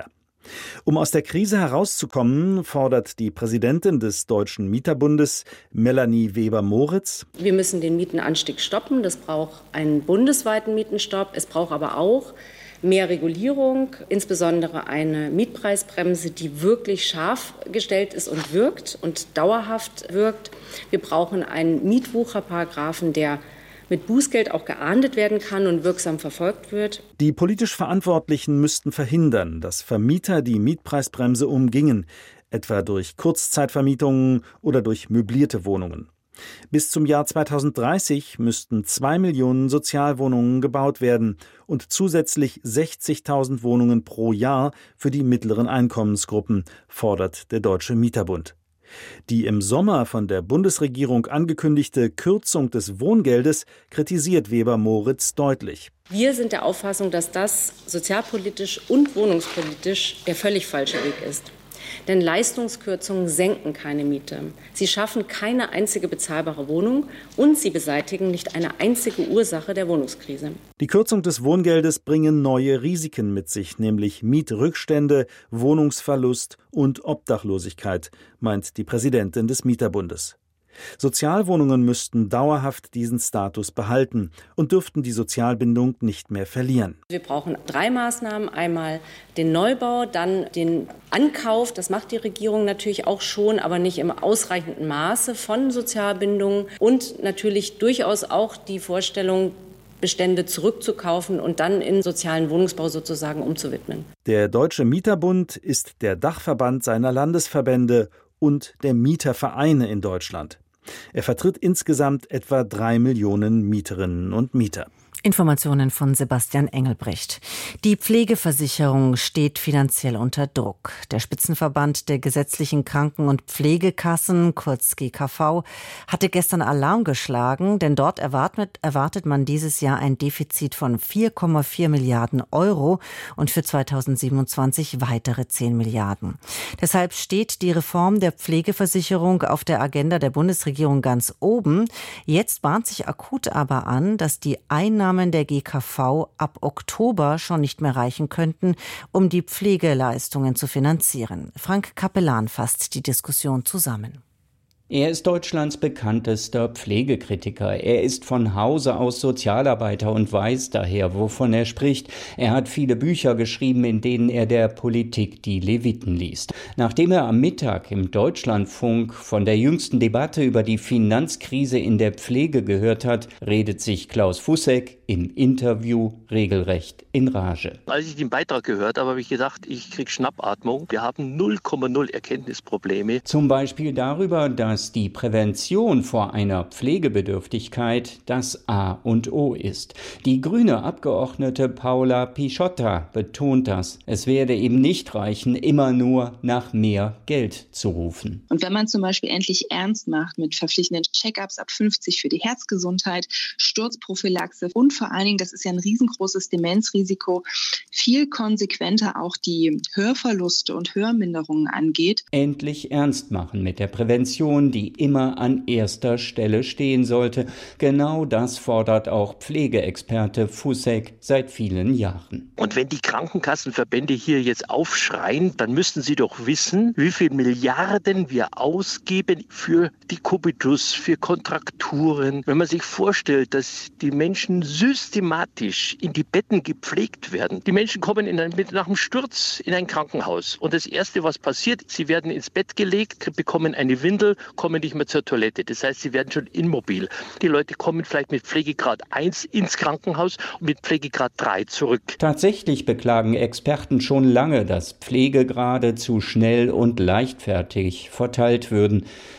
O: Um aus der Krise herauszukommen, fordert die Präsidentin des Deutschen Mieterbundes, Melanie Weber-Moritz:
Q: Wir müssen den Mietenanstieg stoppen. Das braucht einen bundesweiten Mietenstopp. Es braucht aber auch mehr Regulierung, insbesondere eine Mietpreisbremse, die wirklich scharf gestellt ist und wirkt und dauerhaft wirkt. Wir brauchen einen Mietwucherparagraphen, der mit Bußgeld auch geahndet werden kann und wirksam verfolgt wird.
O: Die politisch Verantwortlichen müssten verhindern, dass Vermieter die Mietpreisbremse umgingen, etwa durch Kurzzeitvermietungen oder durch möblierte Wohnungen. Bis zum Jahr zweitausenddreißig müssten zwei Millionen Sozialwohnungen gebaut werden und zusätzlich sechzigtausend Wohnungen pro Jahr für die mittleren Einkommensgruppen, fordert der Deutsche Mieterbund. Die im Sommer von der Bundesregierung angekündigte Kürzung des Wohngeldes kritisiert Weber-Moritz deutlich.
Q: Wir sind der Auffassung, dass das sozialpolitisch und wohnungspolitisch der völlig falsche Weg ist. Denn Leistungskürzungen senken keine Miete. Sie schaffen keine einzige bezahlbare Wohnung und sie beseitigen nicht eine einzige Ursache der Wohnungskrise.
O: Die Kürzung des Wohngeldes bringen neue Risiken mit sich, nämlich Mietrückstände, Wohnungsverlust und Obdachlosigkeit, meint die Präsidentin des Mieterbundes. Sozialwohnungen müssten dauerhaft diesen Status behalten und dürften die Sozialbindung nicht mehr verlieren.
Q: Wir brauchen drei Maßnahmen. Einmal den Neubau, dann den Ankauf. Das macht die Regierung natürlich auch schon, aber nicht im ausreichenden Maße von Sozialbindungen. Und natürlich durchaus auch die Vorstellung, Bestände zurückzukaufen und dann in sozialen Wohnungsbau sozusagen umzuwidmen.
O: Der Deutsche Mieterbund ist der Dachverband seiner Landesverbände und der Mietervereine in Deutschland. Er vertritt insgesamt etwa drei Millionen Mieterinnen und Mieter.
C: Informationen von Sebastian Engelbrecht. Die Pflegeversicherung steht finanziell unter Druck. Der Spitzenverband der gesetzlichen Kranken- und Pflegekassen, kurz G K V, hatte gestern Alarm geschlagen, denn dort erwartet, erwartet man dieses Jahr ein Defizit von vier Komma vier Milliarden Euro und für zweitausendsiebenundzwanzig weitere zehn Milliarden. Deshalb steht die Reform der Pflegeversicherung auf der Agenda der Bundesregierung ganz oben. Jetzt bahnt sich akut aber an, dass die Einnahmen der G K V ab Oktober schon nicht mehr reichen könnten, um die Pflegeleistungen zu finanzieren. Frank Capellan fasst die Diskussion zusammen.
R: Er ist Deutschlands bekanntester Pflegekritiker. Er ist von Hause aus Sozialarbeiter und weiß daher, wovon er spricht. Er hat viele Bücher geschrieben, in denen er der Politik die Leviten liest. Nachdem er am Mittag im Deutschlandfunk von der jüngsten Debatte über die Finanzkrise in der Pflege gehört hat, redet sich Klaus Fussek im Interview regelrecht in Rage.
S: Als ich den Beitrag gehört habe, habe ich gedacht, ich kriege Schnappatmung. Wir haben null Komma null Erkenntnisprobleme.
R: Zum Beispiel darüber, dass dass die Prävention vor einer Pflegebedürftigkeit das A und O ist. Die grüne Abgeordnete Paula Pisciotta betont das. Es werde eben nicht reichen, immer nur nach mehr Geld zu rufen.
T: Und wenn man zum Beispiel endlich ernst macht mit verpflichtenden Check-ups ab fünfzig für die Herzgesundheit, Sturzprophylaxe und vor allen Dingen, das ist ja ein riesengroßes Demenzrisiko, viel konsequenter auch die Hörverluste und Hörminderungen angeht.
R: Endlich ernst machen mit der Prävention, die immer an erster Stelle stehen sollte. Genau das fordert auch Pflegeexperte Fussek seit vielen Jahren.
S: Und wenn die Krankenkassenverbände hier jetzt aufschreien, dann müssten sie doch wissen, wie viel Milliarden wir ausgeben für die Kubitus, für Kontrakturen. Wenn man sich vorstellt, dass die Menschen systematisch in die Betten gepflegt werden. Die Menschen kommen in ein, mit, nach dem Sturz in ein Krankenhaus. Und das Erste, was passiert, sie werden ins Bett gelegt, bekommen eine Windel, kommen nicht mehr zur Toilette. Das heißt, sie werden schon immobil. Die Leute kommen vielleicht mit Pflegegrad eins ins Krankenhaus und mit Pflegegrad drei zurück.
R: Tatsächlich beklagen Experten schon lange, dass Pflegegrade zu schnell und leichtfertig verteilt würden.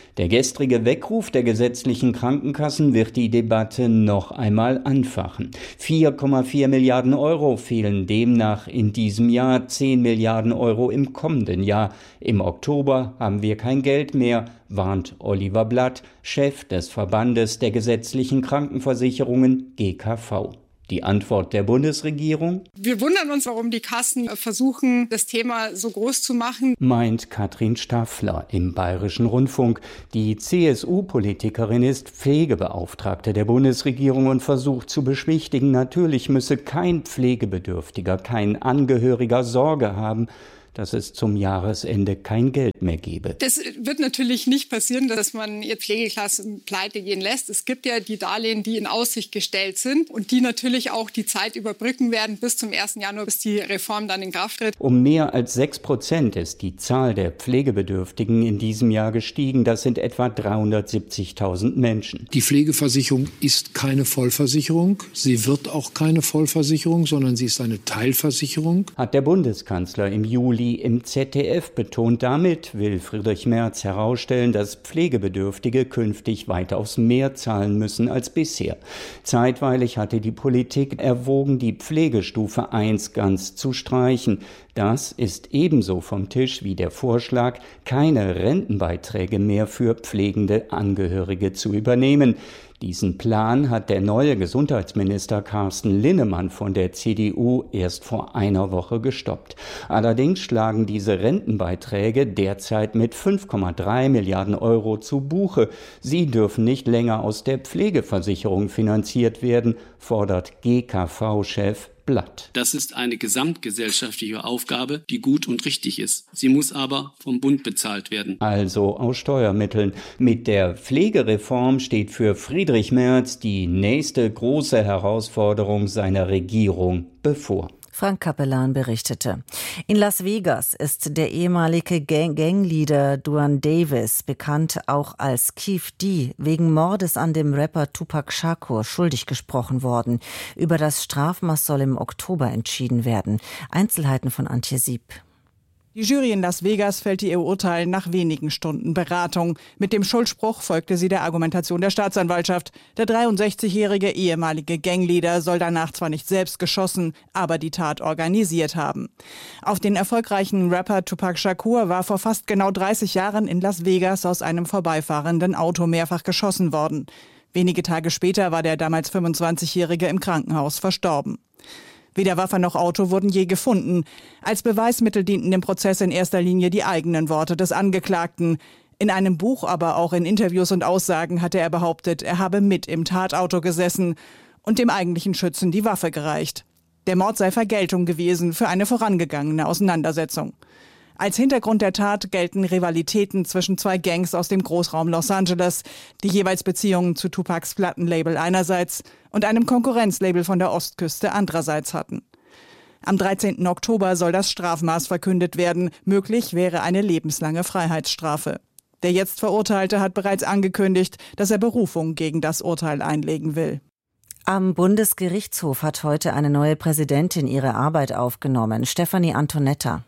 R: Der gestrige Weckruf der gesetzlichen Krankenkassen wird die Debatte noch einmal anfachen. vier Komma vier Milliarden Euro fehlen demnach in diesem Jahr, zehn Milliarden Euro im kommenden Jahr. Im Oktober haben wir kein Geld mehr, warnt Oliver Blatt, Chef des Verbandes der gesetzlichen Krankenversicherungen G K V. Die Antwort der Bundesregierung?
U: Wir wundern uns, warum die Kassen versuchen, das Thema so groß zu machen,
R: meint Katrin Staffler im Bayerischen Rundfunk. Die C S U-Politikerin ist Pflegebeauftragte der Bundesregierung und versucht zu beschwichtigen, natürlich müsse kein Pflegebedürftiger, kein Angehöriger Sorge haben, dass es zum Jahresende kein Geld mehr gebe.
U: Das wird natürlich nicht passieren, dass man ihr Pflegeklassen pleite gehen lässt. Es gibt ja die Darlehen, die in Aussicht gestellt sind und die natürlich auch die Zeit überbrücken werden bis zum ersten Januar, bis die Reform dann in Kraft tritt.
R: Um mehr als sechs Prozent ist die Zahl der Pflegebedürftigen in diesem Jahr gestiegen. Das sind etwa dreihundertsiebzigtausend Menschen.
V: Die Pflegeversicherung ist keine Vollversicherung. Sie wird auch keine Vollversicherung, sondern sie ist eine Teilversicherung.
R: Hat der Bundeskanzler im Juli im Z D F betont. Damit will Friedrich Merz herausstellen, dass Pflegebedürftige künftig weitaus mehr zahlen müssen als bisher. Zeitweilig hatte die Politik erwogen, die Pflegestufe eins ganz zu streichen. Das ist ebenso vom Tisch wie der Vorschlag, keine Rentenbeiträge mehr für pflegende Angehörige zu übernehmen. Diesen Plan hat der neue Gesundheitsminister Carsten Linnemann von der C D U erst vor einer Woche gestoppt. Allerdings schlagen diese Rentenbeiträge derzeit mit fünf Komma drei Milliarden Euro zu Buche. Sie dürfen nicht länger aus der Pflegeversicherung finanziert werden, fordert G K V-Chef Blatt.
W: Das ist eine gesamtgesellschaftliche Aufgabe, die gut und richtig ist. Sie muss aber vom Bund bezahlt werden.
R: Also aus Steuermitteln. Mit der Pflegereform steht für Friedrich Merz die nächste große Herausforderung seiner Regierung bevor.
C: Frank Capellan berichtete. In Las Vegas ist der ehemalige Gang- Gangleader Duane Davis, bekannt auch als Keef D, wegen Mordes an dem Rapper Tupac Shakur schuldig gesprochen worden. Über das Strafmaß soll im Oktober entschieden werden. Einzelheiten von Antje Sieb.
X: Die Jury in Las Vegas fällte ihr Urteil nach wenigen Stunden Beratung. Mit dem Schuldspruch folgte sie der Argumentation der Staatsanwaltschaft. Der dreiundsechzigjährige ehemalige Gangleader soll danach zwar nicht selbst geschossen, aber die Tat organisiert haben. Auf den erfolgreichen Rapper Tupac Shakur war vor fast genau dreißig Jahren in Las Vegas aus einem vorbeifahrenden Auto mehrfach geschossen worden. Wenige Tage später war der damals fünfundzwanzigjährige im Krankenhaus verstorben. Weder Waffe noch Auto wurden je gefunden. Als Beweismittel dienten im Prozess in erster Linie die eigenen Worte des Angeklagten. In einem Buch, aber auch in Interviews und Aussagen hatte er behauptet, er habe mit im Tatauto gesessen und dem eigentlichen Schützen die Waffe gereicht. Der Mord sei Vergeltung gewesen für eine vorangegangene Auseinandersetzung. Als Hintergrund der Tat gelten Rivalitäten zwischen zwei Gangs aus dem Großraum Los Angeles, die jeweils Beziehungen zu Tupacs Plattenlabel einerseits und einem Konkurrenzlabel von der Ostküste andererseits hatten. Am dreizehnten Oktober soll das Strafmaß verkündet werden. Möglich wäre eine lebenslange Freiheitsstrafe. Der jetzt Verurteilte hat bereits angekündigt, dass er Berufung gegen das Urteil einlegen will.
C: Am Bundesgerichtshof hat heute eine neue Präsidentin ihre Arbeit aufgenommen, Stefanie Antonetta.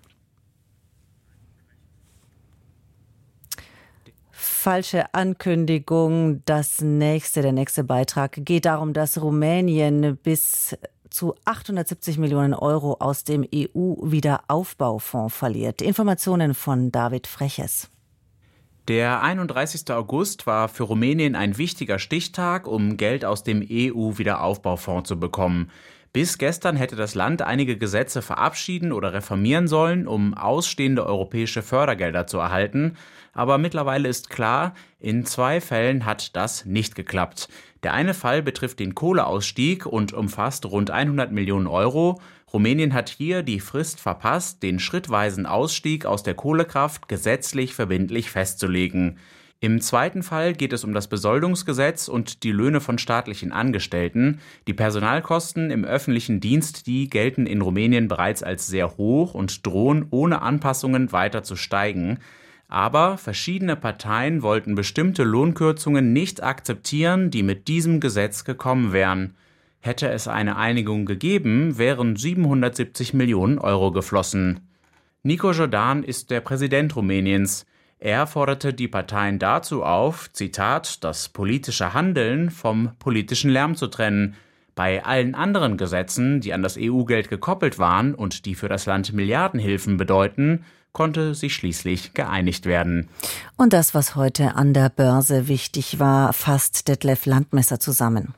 C: Falsche Ankündigung. Das nächste, der nächste Beitrag geht darum, dass Rumänien bis zu achthundertsiebzig Millionen Euro aus dem E U-Wiederaufbaufonds verliert. Informationen von David Freches.
Y: Der einunddreißigste August war für Rumänien ein wichtiger Stichtag, um Geld aus dem E U-Wiederaufbaufonds zu bekommen. Bis gestern hätte das Land einige Gesetze verabschieden oder reformieren sollen, um ausstehende europäische Fördergelder zu erhalten. Aber mittlerweile ist klar, in zwei Fällen hat das nicht geklappt. Der eine Fall betrifft den Kohleausstieg und umfasst rund hundert Millionen Euro. Rumänien hat hier die Frist verpasst, den schrittweisen Ausstieg aus der Kohlekraft gesetzlich verbindlich festzulegen. Im zweiten Fall geht es um das Besoldungsgesetz und die Löhne von staatlichen Angestellten. Die Personalkosten im öffentlichen Dienst, die gelten in Rumänien bereits als sehr hoch und drohen ohne Anpassungen weiter zu steigen. Aber verschiedene Parteien wollten bestimmte Lohnkürzungen nicht akzeptieren, die mit diesem Gesetz gekommen wären. Hätte es eine Einigung gegeben, wären siebenhundertsiebzig Millionen Euro geflossen. Nico Jordan ist der Präsident Rumäniens. Er forderte die Parteien dazu auf, Zitat, das politische Handeln vom politischen Lärm zu trennen. Bei allen anderen Gesetzen, die an das E U-Geld gekoppelt waren und die für das Land Milliardenhilfen bedeuten, konnte sich schließlich geeinigt werden.
C: Und das, was heute an der Börse wichtig war, fasst Detlef Landmesser zusammen.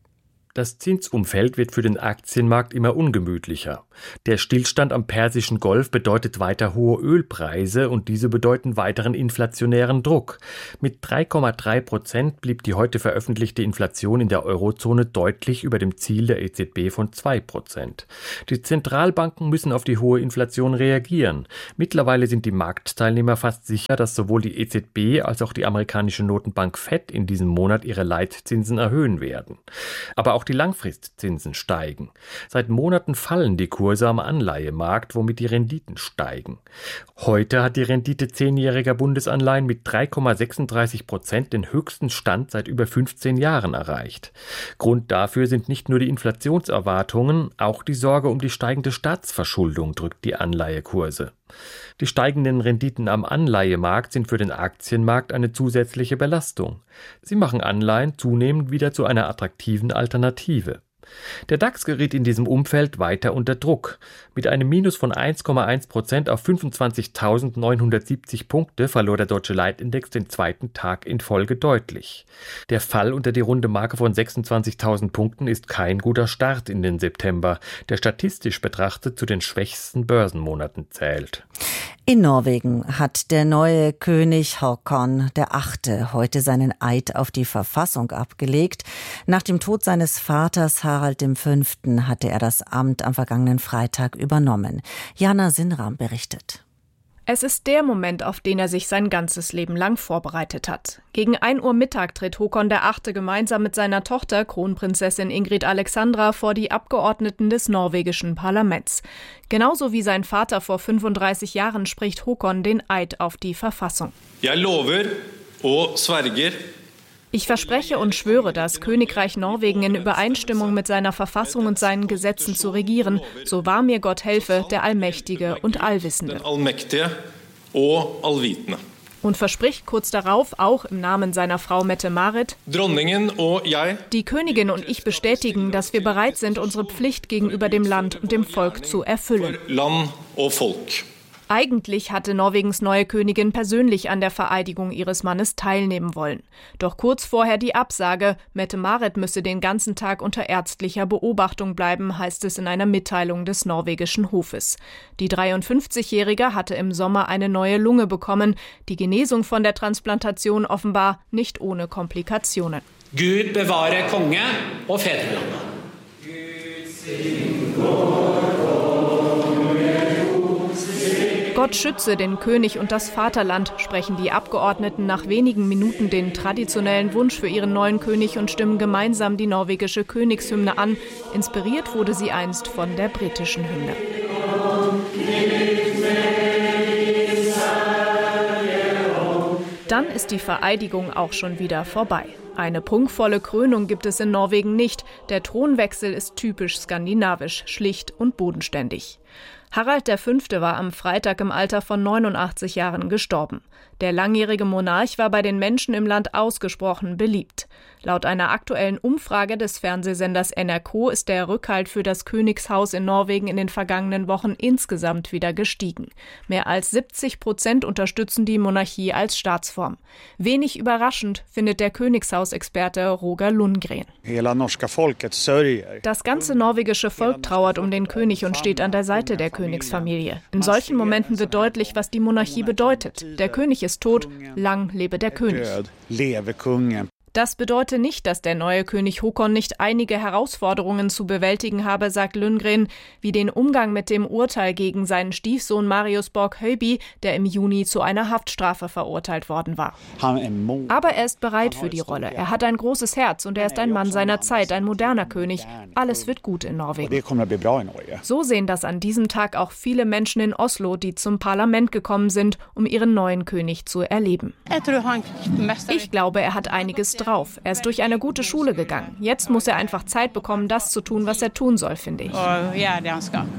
A: Das Zinsumfeld wird für den Aktienmarkt immer ungemütlicher. Der Stillstand am Persischen Golf bedeutet weiter hohe Ölpreise und diese bedeuten weiteren inflationären Druck. Mit drei Komma drei Prozent blieb die heute veröffentlichte Inflation in der Eurozone deutlich über dem Ziel der E Z B von zwei Prozent. Die Zentralbanken müssen auf die hohe Inflation reagieren. Mittlerweile sind die Marktteilnehmer fast sicher, dass sowohl die E Z B als auch die amerikanische Notenbank Fed in diesem Monat ihre Leitzinsen erhöhen werden. Aber auch die Langfristzinsen steigen. Seit Monaten fallen die Kurse am Anleihemarkt, womit die Renditen steigen. Heute hat die Rendite zehnjähriger Bundesanleihen mit drei Komma sechsunddreißig Prozent den höchsten Stand seit über fünfzehn Jahren erreicht. Grund dafür sind nicht nur die Inflationserwartungen, auch die Sorge um die steigende Staatsverschuldung drückt die Anleihekurse. Die steigenden Renditen am Anleihemarkt sind für den Aktienmarkt eine zusätzliche Belastung. Sie machen Anleihen zunehmend wieder zu einer attraktiven Alternative. Der DAX geriet in diesem Umfeld weiter unter Druck. Mit einem Minus von eins Komma eins Prozent auf fünfundzwanzigtausendneunhundertsiebzig Punkte verlor der deutsche Leitindex den zweiten Tag in Folge deutlich. Der Fall unter die runde Marke von sechsundzwanzigtausend Punkten ist kein guter Start in den September, der statistisch betrachtet zu den schwächsten Börsenmonaten zählt.
C: In Norwegen hat der neue König Håkon der Achte heute seinen Eid auf die Verfassung abgelegt. Nach dem Tod seines Vaters Harald der Fünfte hatte er das Amt am vergangenen Freitag übernommen. Jana Sinram berichtet.
B: Es ist der Moment, auf den er sich sein ganzes Leben lang vorbereitet hat. Gegen ein Uhr Mittag tritt Håkon der Achte gemeinsam mit seiner Tochter, Kronprinzessin Ingrid Alexandra, vor die Abgeordneten des norwegischen Parlaments. Genauso wie sein Vater vor fünfunddreißig Jahren spricht Håkon den Eid auf die Verfassung.
D: Jeg lover og sverger.
B: Ich verspreche und schwöre, das Königreich Norwegen in Übereinstimmung mit seiner Verfassung und seinen Gesetzen zu regieren. So wahr mir Gott helfe, der Allmächtige und Allwissende. Und verspricht kurz darauf, auch im Namen seiner Frau Mette-Marit, die Königin und ich bestätigen, dass wir bereit sind, unsere Pflicht gegenüber dem Land und dem Volk zu erfüllen. Eigentlich hatte Norwegens neue Königin persönlich an der Vereidigung ihres Mannes teilnehmen wollen. Doch kurz vorher die Absage, Mette-Marit müsse den ganzen Tag unter ärztlicher Beobachtung bleiben, heißt es in einer Mitteilung des norwegischen Hofes. Die dreiundfünfzigjährige hatte im Sommer eine neue Lunge bekommen, die Genesung von der Transplantation offenbar nicht ohne Komplikationen.
D: Gud bewahre Konge og Fedreland.
B: Gott schütze den König und das Vaterland, sprechen die Abgeordneten nach wenigen Minuten den traditionellen Wunsch für ihren neuen König und stimmen gemeinsam die norwegische Königshymne an. Inspiriert wurde sie einst von der britischen Hymne. Dann ist die Vereidigung auch schon wieder vorbei. Eine prunkvolle Krönung gibt es in Norwegen nicht. Der Thronwechsel ist typisch skandinavisch, schlicht und bodenständig. Harald der Fünfte war am Freitag im Alter von neunundachtzig Jahren gestorben. Der langjährige Monarch war bei den Menschen im Land ausgesprochen beliebt. Laut einer aktuellen Umfrage des Fernsehsenders N R K ist der Rückhalt für das Königshaus in Norwegen in den vergangenen Wochen insgesamt wieder gestiegen. Mehr als siebzig Prozent unterstützen die Monarchie als Staatsform. Wenig überraschend findet der Königshausexperte Roger Lundgren. Das ganze norwegische Volk trauert um den König und steht an der Seite der Königsfamilie. In solchen Momenten wird deutlich, was die Monarchie bedeutet. Der König ist tot, lang lebe der König. Das bedeutet nicht, dass der neue König Håkon nicht einige Herausforderungen zu bewältigen habe, sagt Lundgren, wie den Umgang mit dem Urteil gegen seinen Stiefsohn Marius Borg-Høiby, der im Juni zu einer Haftstrafe verurteilt worden war. Aber er ist bereit für die Rolle. Er hat ein großes Herz und er ist ein Mann seiner Zeit, ein moderner König. Alles wird gut in Norwegen. So sehen das an diesem Tag auch viele Menschen in Oslo, die zum Parlament gekommen sind, um ihren neuen König zu erleben. Ich glaube, er hat einiges drauf. Er ist durch eine gute Schule gegangen. Jetzt muss er einfach Zeit bekommen, das zu tun, was er tun soll, finde ich.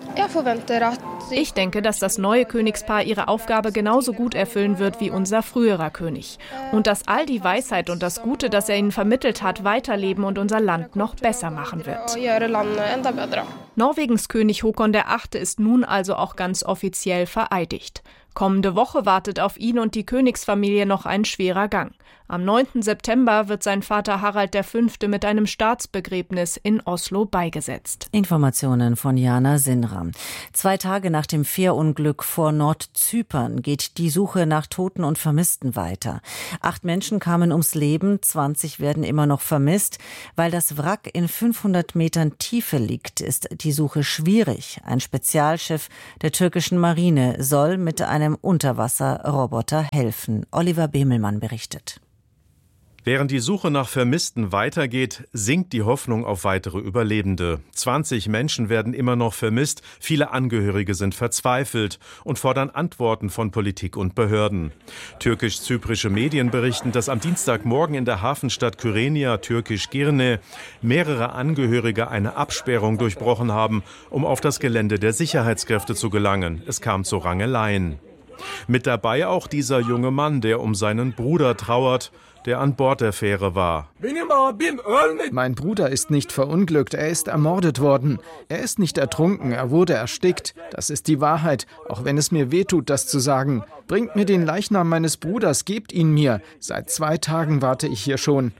B: Ich denke, dass das neue Königspaar ihre Aufgabe genauso gut erfüllen wird wie unser früherer König. Und dass all die Weisheit und das Gute, das er ihnen vermittelt hat, weiterleben und unser Land noch besser machen wird. Norwegens König Håkon der Achte ist nun also auch ganz offiziell vereidigt. Kommende Woche wartet auf ihn und die Königsfamilie noch ein schwerer Gang. Am neunten September wird sein Vater Harald der Fünfte mit einem Staatsbegräbnis in Oslo beigesetzt.
C: Informationen von Jana Sinram. Zwei Tage nach dem Fährunglück vor Nordzypern geht die Suche nach Toten und Vermissten weiter. Acht Menschen kamen ums Leben, zwanzig werden immer noch vermisst. Weil das Wrack in fünfhundert Metern Tiefe liegt, ist die Suche schwierig. Ein Spezialschiff der türkischen Marine soll mit einem Unterwasserroboter helfen. Oliver Bemelmann berichtet.
E: Während die Suche nach Vermissten weitergeht, sinkt die Hoffnung auf weitere Überlebende. zwanzig Menschen werden immer noch vermisst, viele Angehörige sind verzweifelt und fordern Antworten von Politik und Behörden. Türkisch-zyprische Medien berichten, dass am Dienstagmorgen in der Hafenstadt Kyrenia, türkisch Girne, mehrere Angehörige eine Absperrung durchbrochen haben, um auf das Gelände der Sicherheitskräfte zu gelangen. Es kam zu Rangeleien. Mit dabei auch dieser junge Mann, der um seinen Bruder trauert, der an Bord der Fähre war.
F: Mein Bruder ist nicht verunglückt, er ist ermordet worden. Er ist nicht ertrunken, er wurde erstickt. Das ist die Wahrheit, auch wenn es mir wehtut, das zu sagen. Bringt mir den Leichnam meines Bruders, gebt ihn mir. Seit zwei Tagen warte ich hier schon.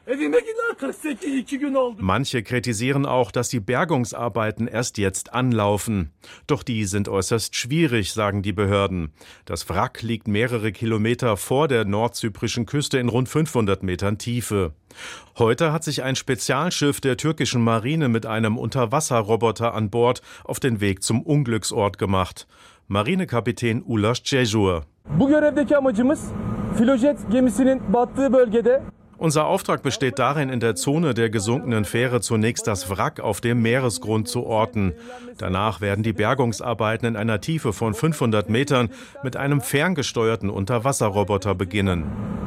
E: Manche kritisieren auch, dass die Bergungsarbeiten erst jetzt anlaufen. Doch die sind äußerst schwierig, sagen die Behörden. Das Wrack liegt mehrere Kilometer vor der nordzyprischen Küste in rund fünfhundert Metern Tiefe. Heute hat sich ein Spezialschiff der türkischen Marine mit einem Unterwasserroboter an Bord auf den Weg zum Unglücksort gemacht. Marinekapitän Ulaş Cejur. Unser Auftrag besteht darin, in der Zone der gesunkenen Fähre zunächst das Wrack auf dem Meeresgrund zu orten. Danach werden die Bergungsarbeiten in einer Tiefe von fünfhundert Metern mit einem ferngesteuerten Unterwasserroboter beginnen.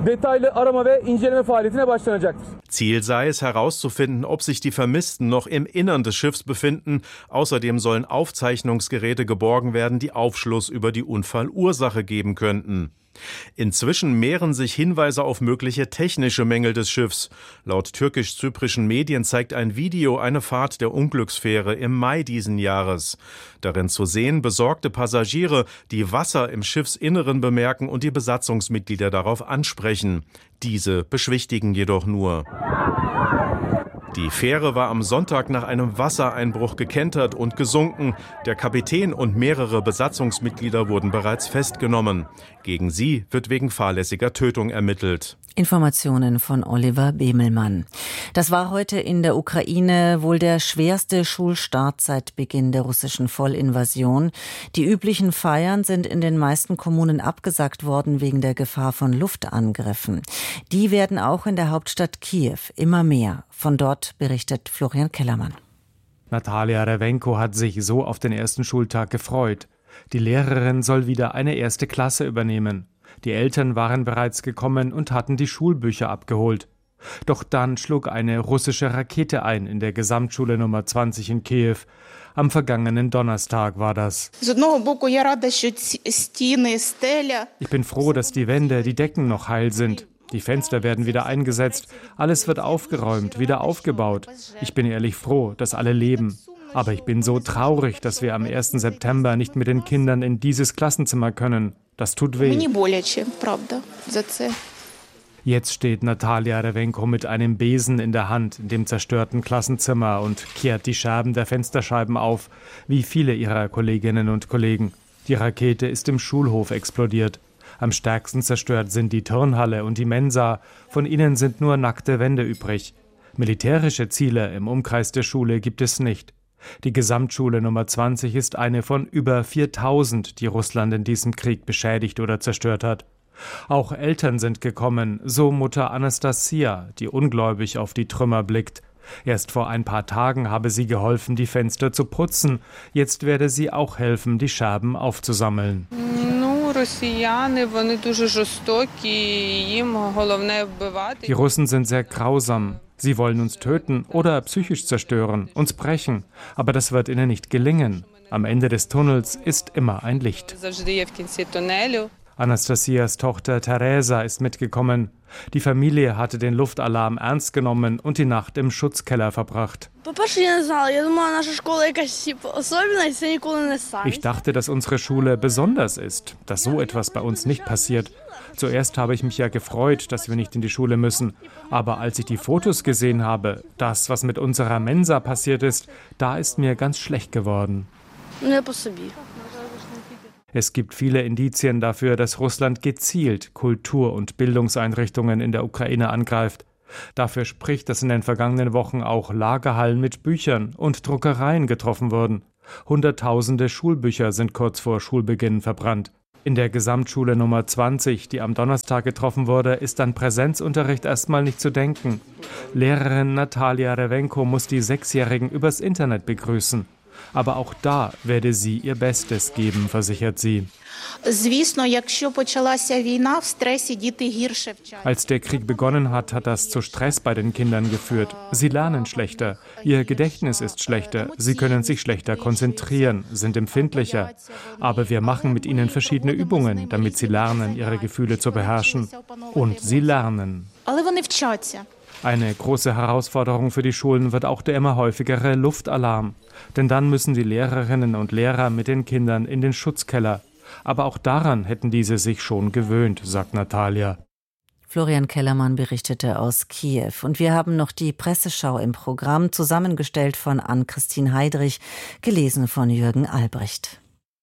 E: Ziel sei es, herauszufinden, ob sich die Vermissten noch im Innern des Schiffs befinden. Außerdem sollen Aufzeichnungsgeräte geborgen werden, die Aufschluss über die Unfallursache geben könnten. Inzwischen mehren sich Hinweise auf mögliche technische Mängel des Schiffs. Laut türkisch-zyprischen Medien zeigt ein Video eine Fahrt der Unglücksfähre im Mai diesen Jahres. Darin zu sehen besorgte Passagiere, die Wasser im Schiffsinneren bemerken und die Besatzungsmitglieder darauf ansprechen. Diese beschwichtigen jedoch nur. Die Fähre war am Sonntag nach einem Wassereinbruch gekentert und gesunken. Der Kapitän und mehrere Besatzungsmitglieder wurden bereits festgenommen. Gegen sie wird wegen fahrlässiger Tötung ermittelt.
C: Informationen von Oliver Bemelmann. Das war heute in der Ukraine wohl der schwerste Schulstart seit Beginn der russischen Vollinvasion. Die üblichen Feiern sind in den meisten Kommunen abgesagt worden wegen der Gefahr von Luftangriffen. Die werden auch in der Hauptstadt Kiew immer mehr. Von dort berichtet Florian Kellermann.
G: Natalia Rewenko hat sich so auf den ersten Schultag gefreut. Die Lehrerin soll wieder eine erste Klasse übernehmen. Die Eltern waren bereits gekommen und hatten die Schulbücher abgeholt. Doch dann schlug eine russische Rakete ein in der Gesamtschule Nummer zwanzig in Kiew. Am vergangenen Donnerstag war das. Ich bin froh, dass die Wände, die Decken noch heil sind. Die Fenster werden wieder eingesetzt, alles wird aufgeräumt, wieder aufgebaut. Ich bin ehrlich froh, dass alle leben. Aber ich bin so traurig, dass wir am ersten September nicht mit den Kindern in dieses Klassenzimmer können. Das tut weh. Jetzt steht Natalia Rewenko mit einem Besen in der Hand in dem zerstörten Klassenzimmer und kehrt die Scherben der Fensterscheiben auf, wie viele ihrer Kolleginnen und Kollegen. Die Rakete ist im Schulhof explodiert. Am stärksten zerstört sind die Turnhalle und die Mensa. Von ihnen sind nur nackte Wände übrig. Militärische Ziele im Umkreis der Schule gibt es nicht. Die Gesamtschule Nummer zwanzig ist eine von über viertausend, die Russland in diesem Krieg beschädigt oder zerstört hat. Auch Eltern sind gekommen, so Mutter Anastasia, die ungläubig auf die Trümmer blickt. Erst vor ein paar Tagen habe sie geholfen, die Fenster zu putzen. Jetzt werde sie auch helfen, die Scherben aufzusammeln. Die Russen sind sehr grausam. Sie wollen uns töten oder psychisch zerstören, uns brechen. Aber das wird ihnen nicht gelingen. Am Ende des Tunnels ist immer ein Licht. Anastasias Tochter Teresa ist mitgekommen. Die Familie hatte den Luftalarm ernst genommen und die Nacht im Schutzkeller verbracht. Ich dachte, dass unsere Schule besonders ist, dass so etwas bei uns nicht passiert. Zuerst habe ich mich ja gefreut, dass wir nicht in die Schule müssen. Aber als ich die Fotos gesehen habe, das, was mit unserer Mensa passiert ist, da ist mir ganz schlecht geworden. Es gibt viele Indizien dafür, dass Russland gezielt Kultur- und Bildungseinrichtungen in der Ukraine angreift. Dafür spricht, dass in den vergangenen Wochen auch Lagerhallen mit Büchern und Druckereien getroffen wurden. Hunderttausende Schulbücher sind kurz vor Schulbeginn verbrannt. In der Gesamtschule Nummer zwanzig, die am Donnerstag getroffen wurde, ist an Präsenzunterricht erstmal nicht zu denken. Lehrerin Natalia Rewenko muss die Sechsjährigen übers Internet begrüßen. Aber auch da werde sie ihr Bestes geben, versichert sie. Als der Krieg begonnen hat, hat das zu Stress bei den Kindern geführt. Sie lernen schlechter, ihr Gedächtnis ist schlechter, sie können sich schlechter konzentrieren, sind empfindlicher. Aber wir machen mit ihnen verschiedene Übungen, damit sie lernen, ihre Gefühle zu beherrschen. Und sie lernen. Eine große Herausforderung für die Schulen wird auch der immer häufigere Luftalarm. Denn dann müssen die Lehrerinnen und Lehrer mit den Kindern in den Schutzkeller. Aber auch daran hätten diese sich schon gewöhnt, sagt Natalia.
C: Florian Kellermann berichtete aus Kiew. Und wir haben noch die Presseschau im Programm, zusammengestellt von Ann-Christine Heidrich, gelesen von Jürgen Albrecht.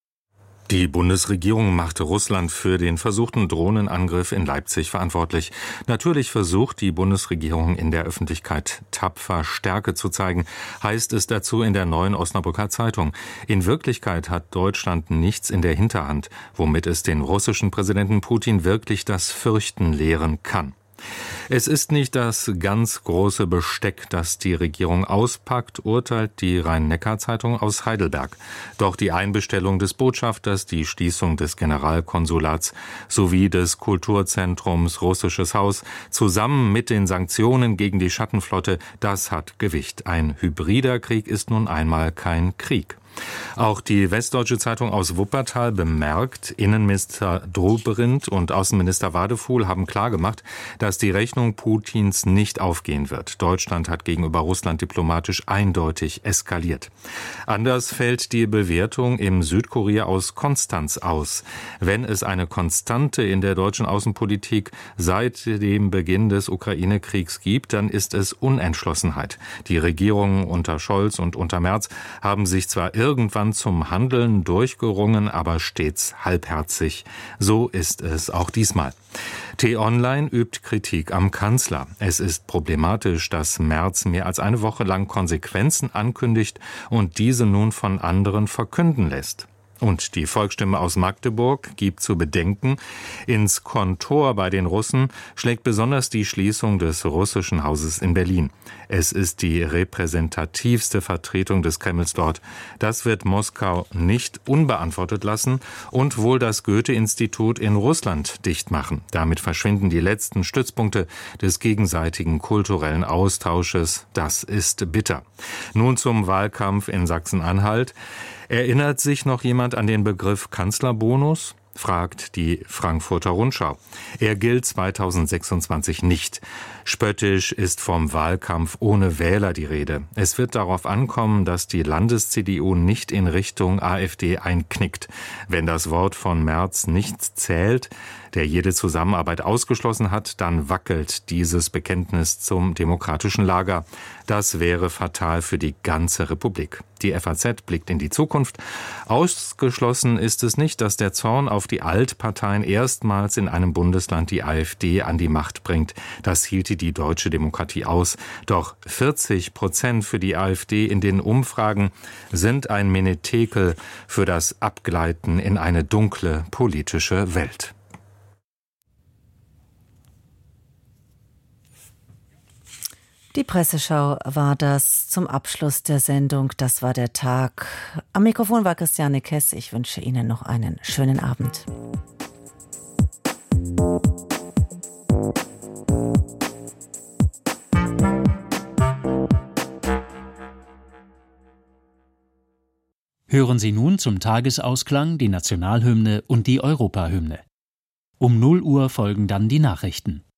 H: Die Bundesregierung machte Russland für den versuchten Drohnenangriff in Leipzig verantwortlich. Natürlich versucht die Bundesregierung in der Öffentlichkeit tapfer Stärke zu zeigen, heißt es dazu in der Neuen Osnabrücker Zeitung. In Wirklichkeit hat Deutschland nichts in der Hinterhand, womit es den russischen Präsidenten Putin wirklich das Fürchten lehren kann. Es ist nicht das ganz große Besteck, das die Regierung auspackt, urteilt die Rhein-Neckar-Zeitung aus Heidelberg. Doch die Einbestellung des Botschafters, die Schließung des Generalkonsulats sowie des Kulturzentrums Russisches Haus zusammen mit den Sanktionen gegen die Schattenflotte, das hat Gewicht. Ein hybrider Krieg ist nun einmal kein Krieg. Auch die Westdeutsche Zeitung aus Wuppertal bemerkt, Innenminister Dobrindt und Außenminister Wadefuhl haben klargemacht, dass die Rechnung Putins nicht aufgehen wird. Deutschland hat gegenüber Russland diplomatisch eindeutig eskaliert. Anders fällt die Bewertung im Südkurier aus Konstanz aus. Wenn es eine Konstante in der deutschen Außenpolitik seit dem Beginn des Ukraine-Kriegs gibt, dann ist es Unentschlossenheit. Die Regierungen unter Scholz und unter Merz haben sich zwar irgendwann zum Handeln durchgerungen, aber stets halbherzig. So ist es auch diesmal. T-Online übt Kritik am Kanzler. Es ist problematisch, dass Merz mehr als eine Woche lang Konsequenzen ankündigt und diese nun von anderen verkünden lässt. Und die Volksstimme aus Magdeburg gibt zu bedenken, ins Kontor bei den Russen schlägt besonders die Schließung des russischen Hauses in Berlin. Es ist die repräsentativste Vertretung des Kremls dort. Das wird Moskau nicht unbeantwortet lassen und wohl das Goethe-Institut in Russland dicht machen. Damit verschwinden die letzten Stützpunkte des gegenseitigen kulturellen Austausches. Das ist bitter. Nun zum Wahlkampf in Sachsen-Anhalt. Erinnert sich noch jemand an den Begriff Kanzlerbonus? Fragt die Frankfurter Rundschau. Er gilt zweitausendsechsundzwanzig nicht. Spöttisch ist vom Wahlkampf ohne Wähler die Rede. Es wird darauf ankommen, dass die Landes-C D U nicht in Richtung AfD einknickt. Wenn das Wort von Merz nichts zählt, der jede Zusammenarbeit ausgeschlossen hat, dann wackelt dieses Bekenntnis zum demokratischen Lager. Das wäre fatal für die ganze Republik. Die F A Z blickt in die Zukunft. Ausgeschlossen ist es nicht, dass der Zorn auf die Altparteien erstmals in einem Bundesland die AfD an die Macht bringt. Das hielte die deutsche Demokratie aus. Doch vierzig Prozent für die AfD in den Umfragen sind ein Menetekel für das Abgleiten in eine dunkle politische Welt.
C: Die Presseschau war das zum Abschluss der Sendung. Das war der Tag. Am Mikrofon war Christiane Kess. Ich wünsche Ihnen noch einen schönen Abend.
I: Hören Sie nun zum Tagesausklang die Nationalhymne und die Europahymne. Um null Uhr folgen dann die Nachrichten.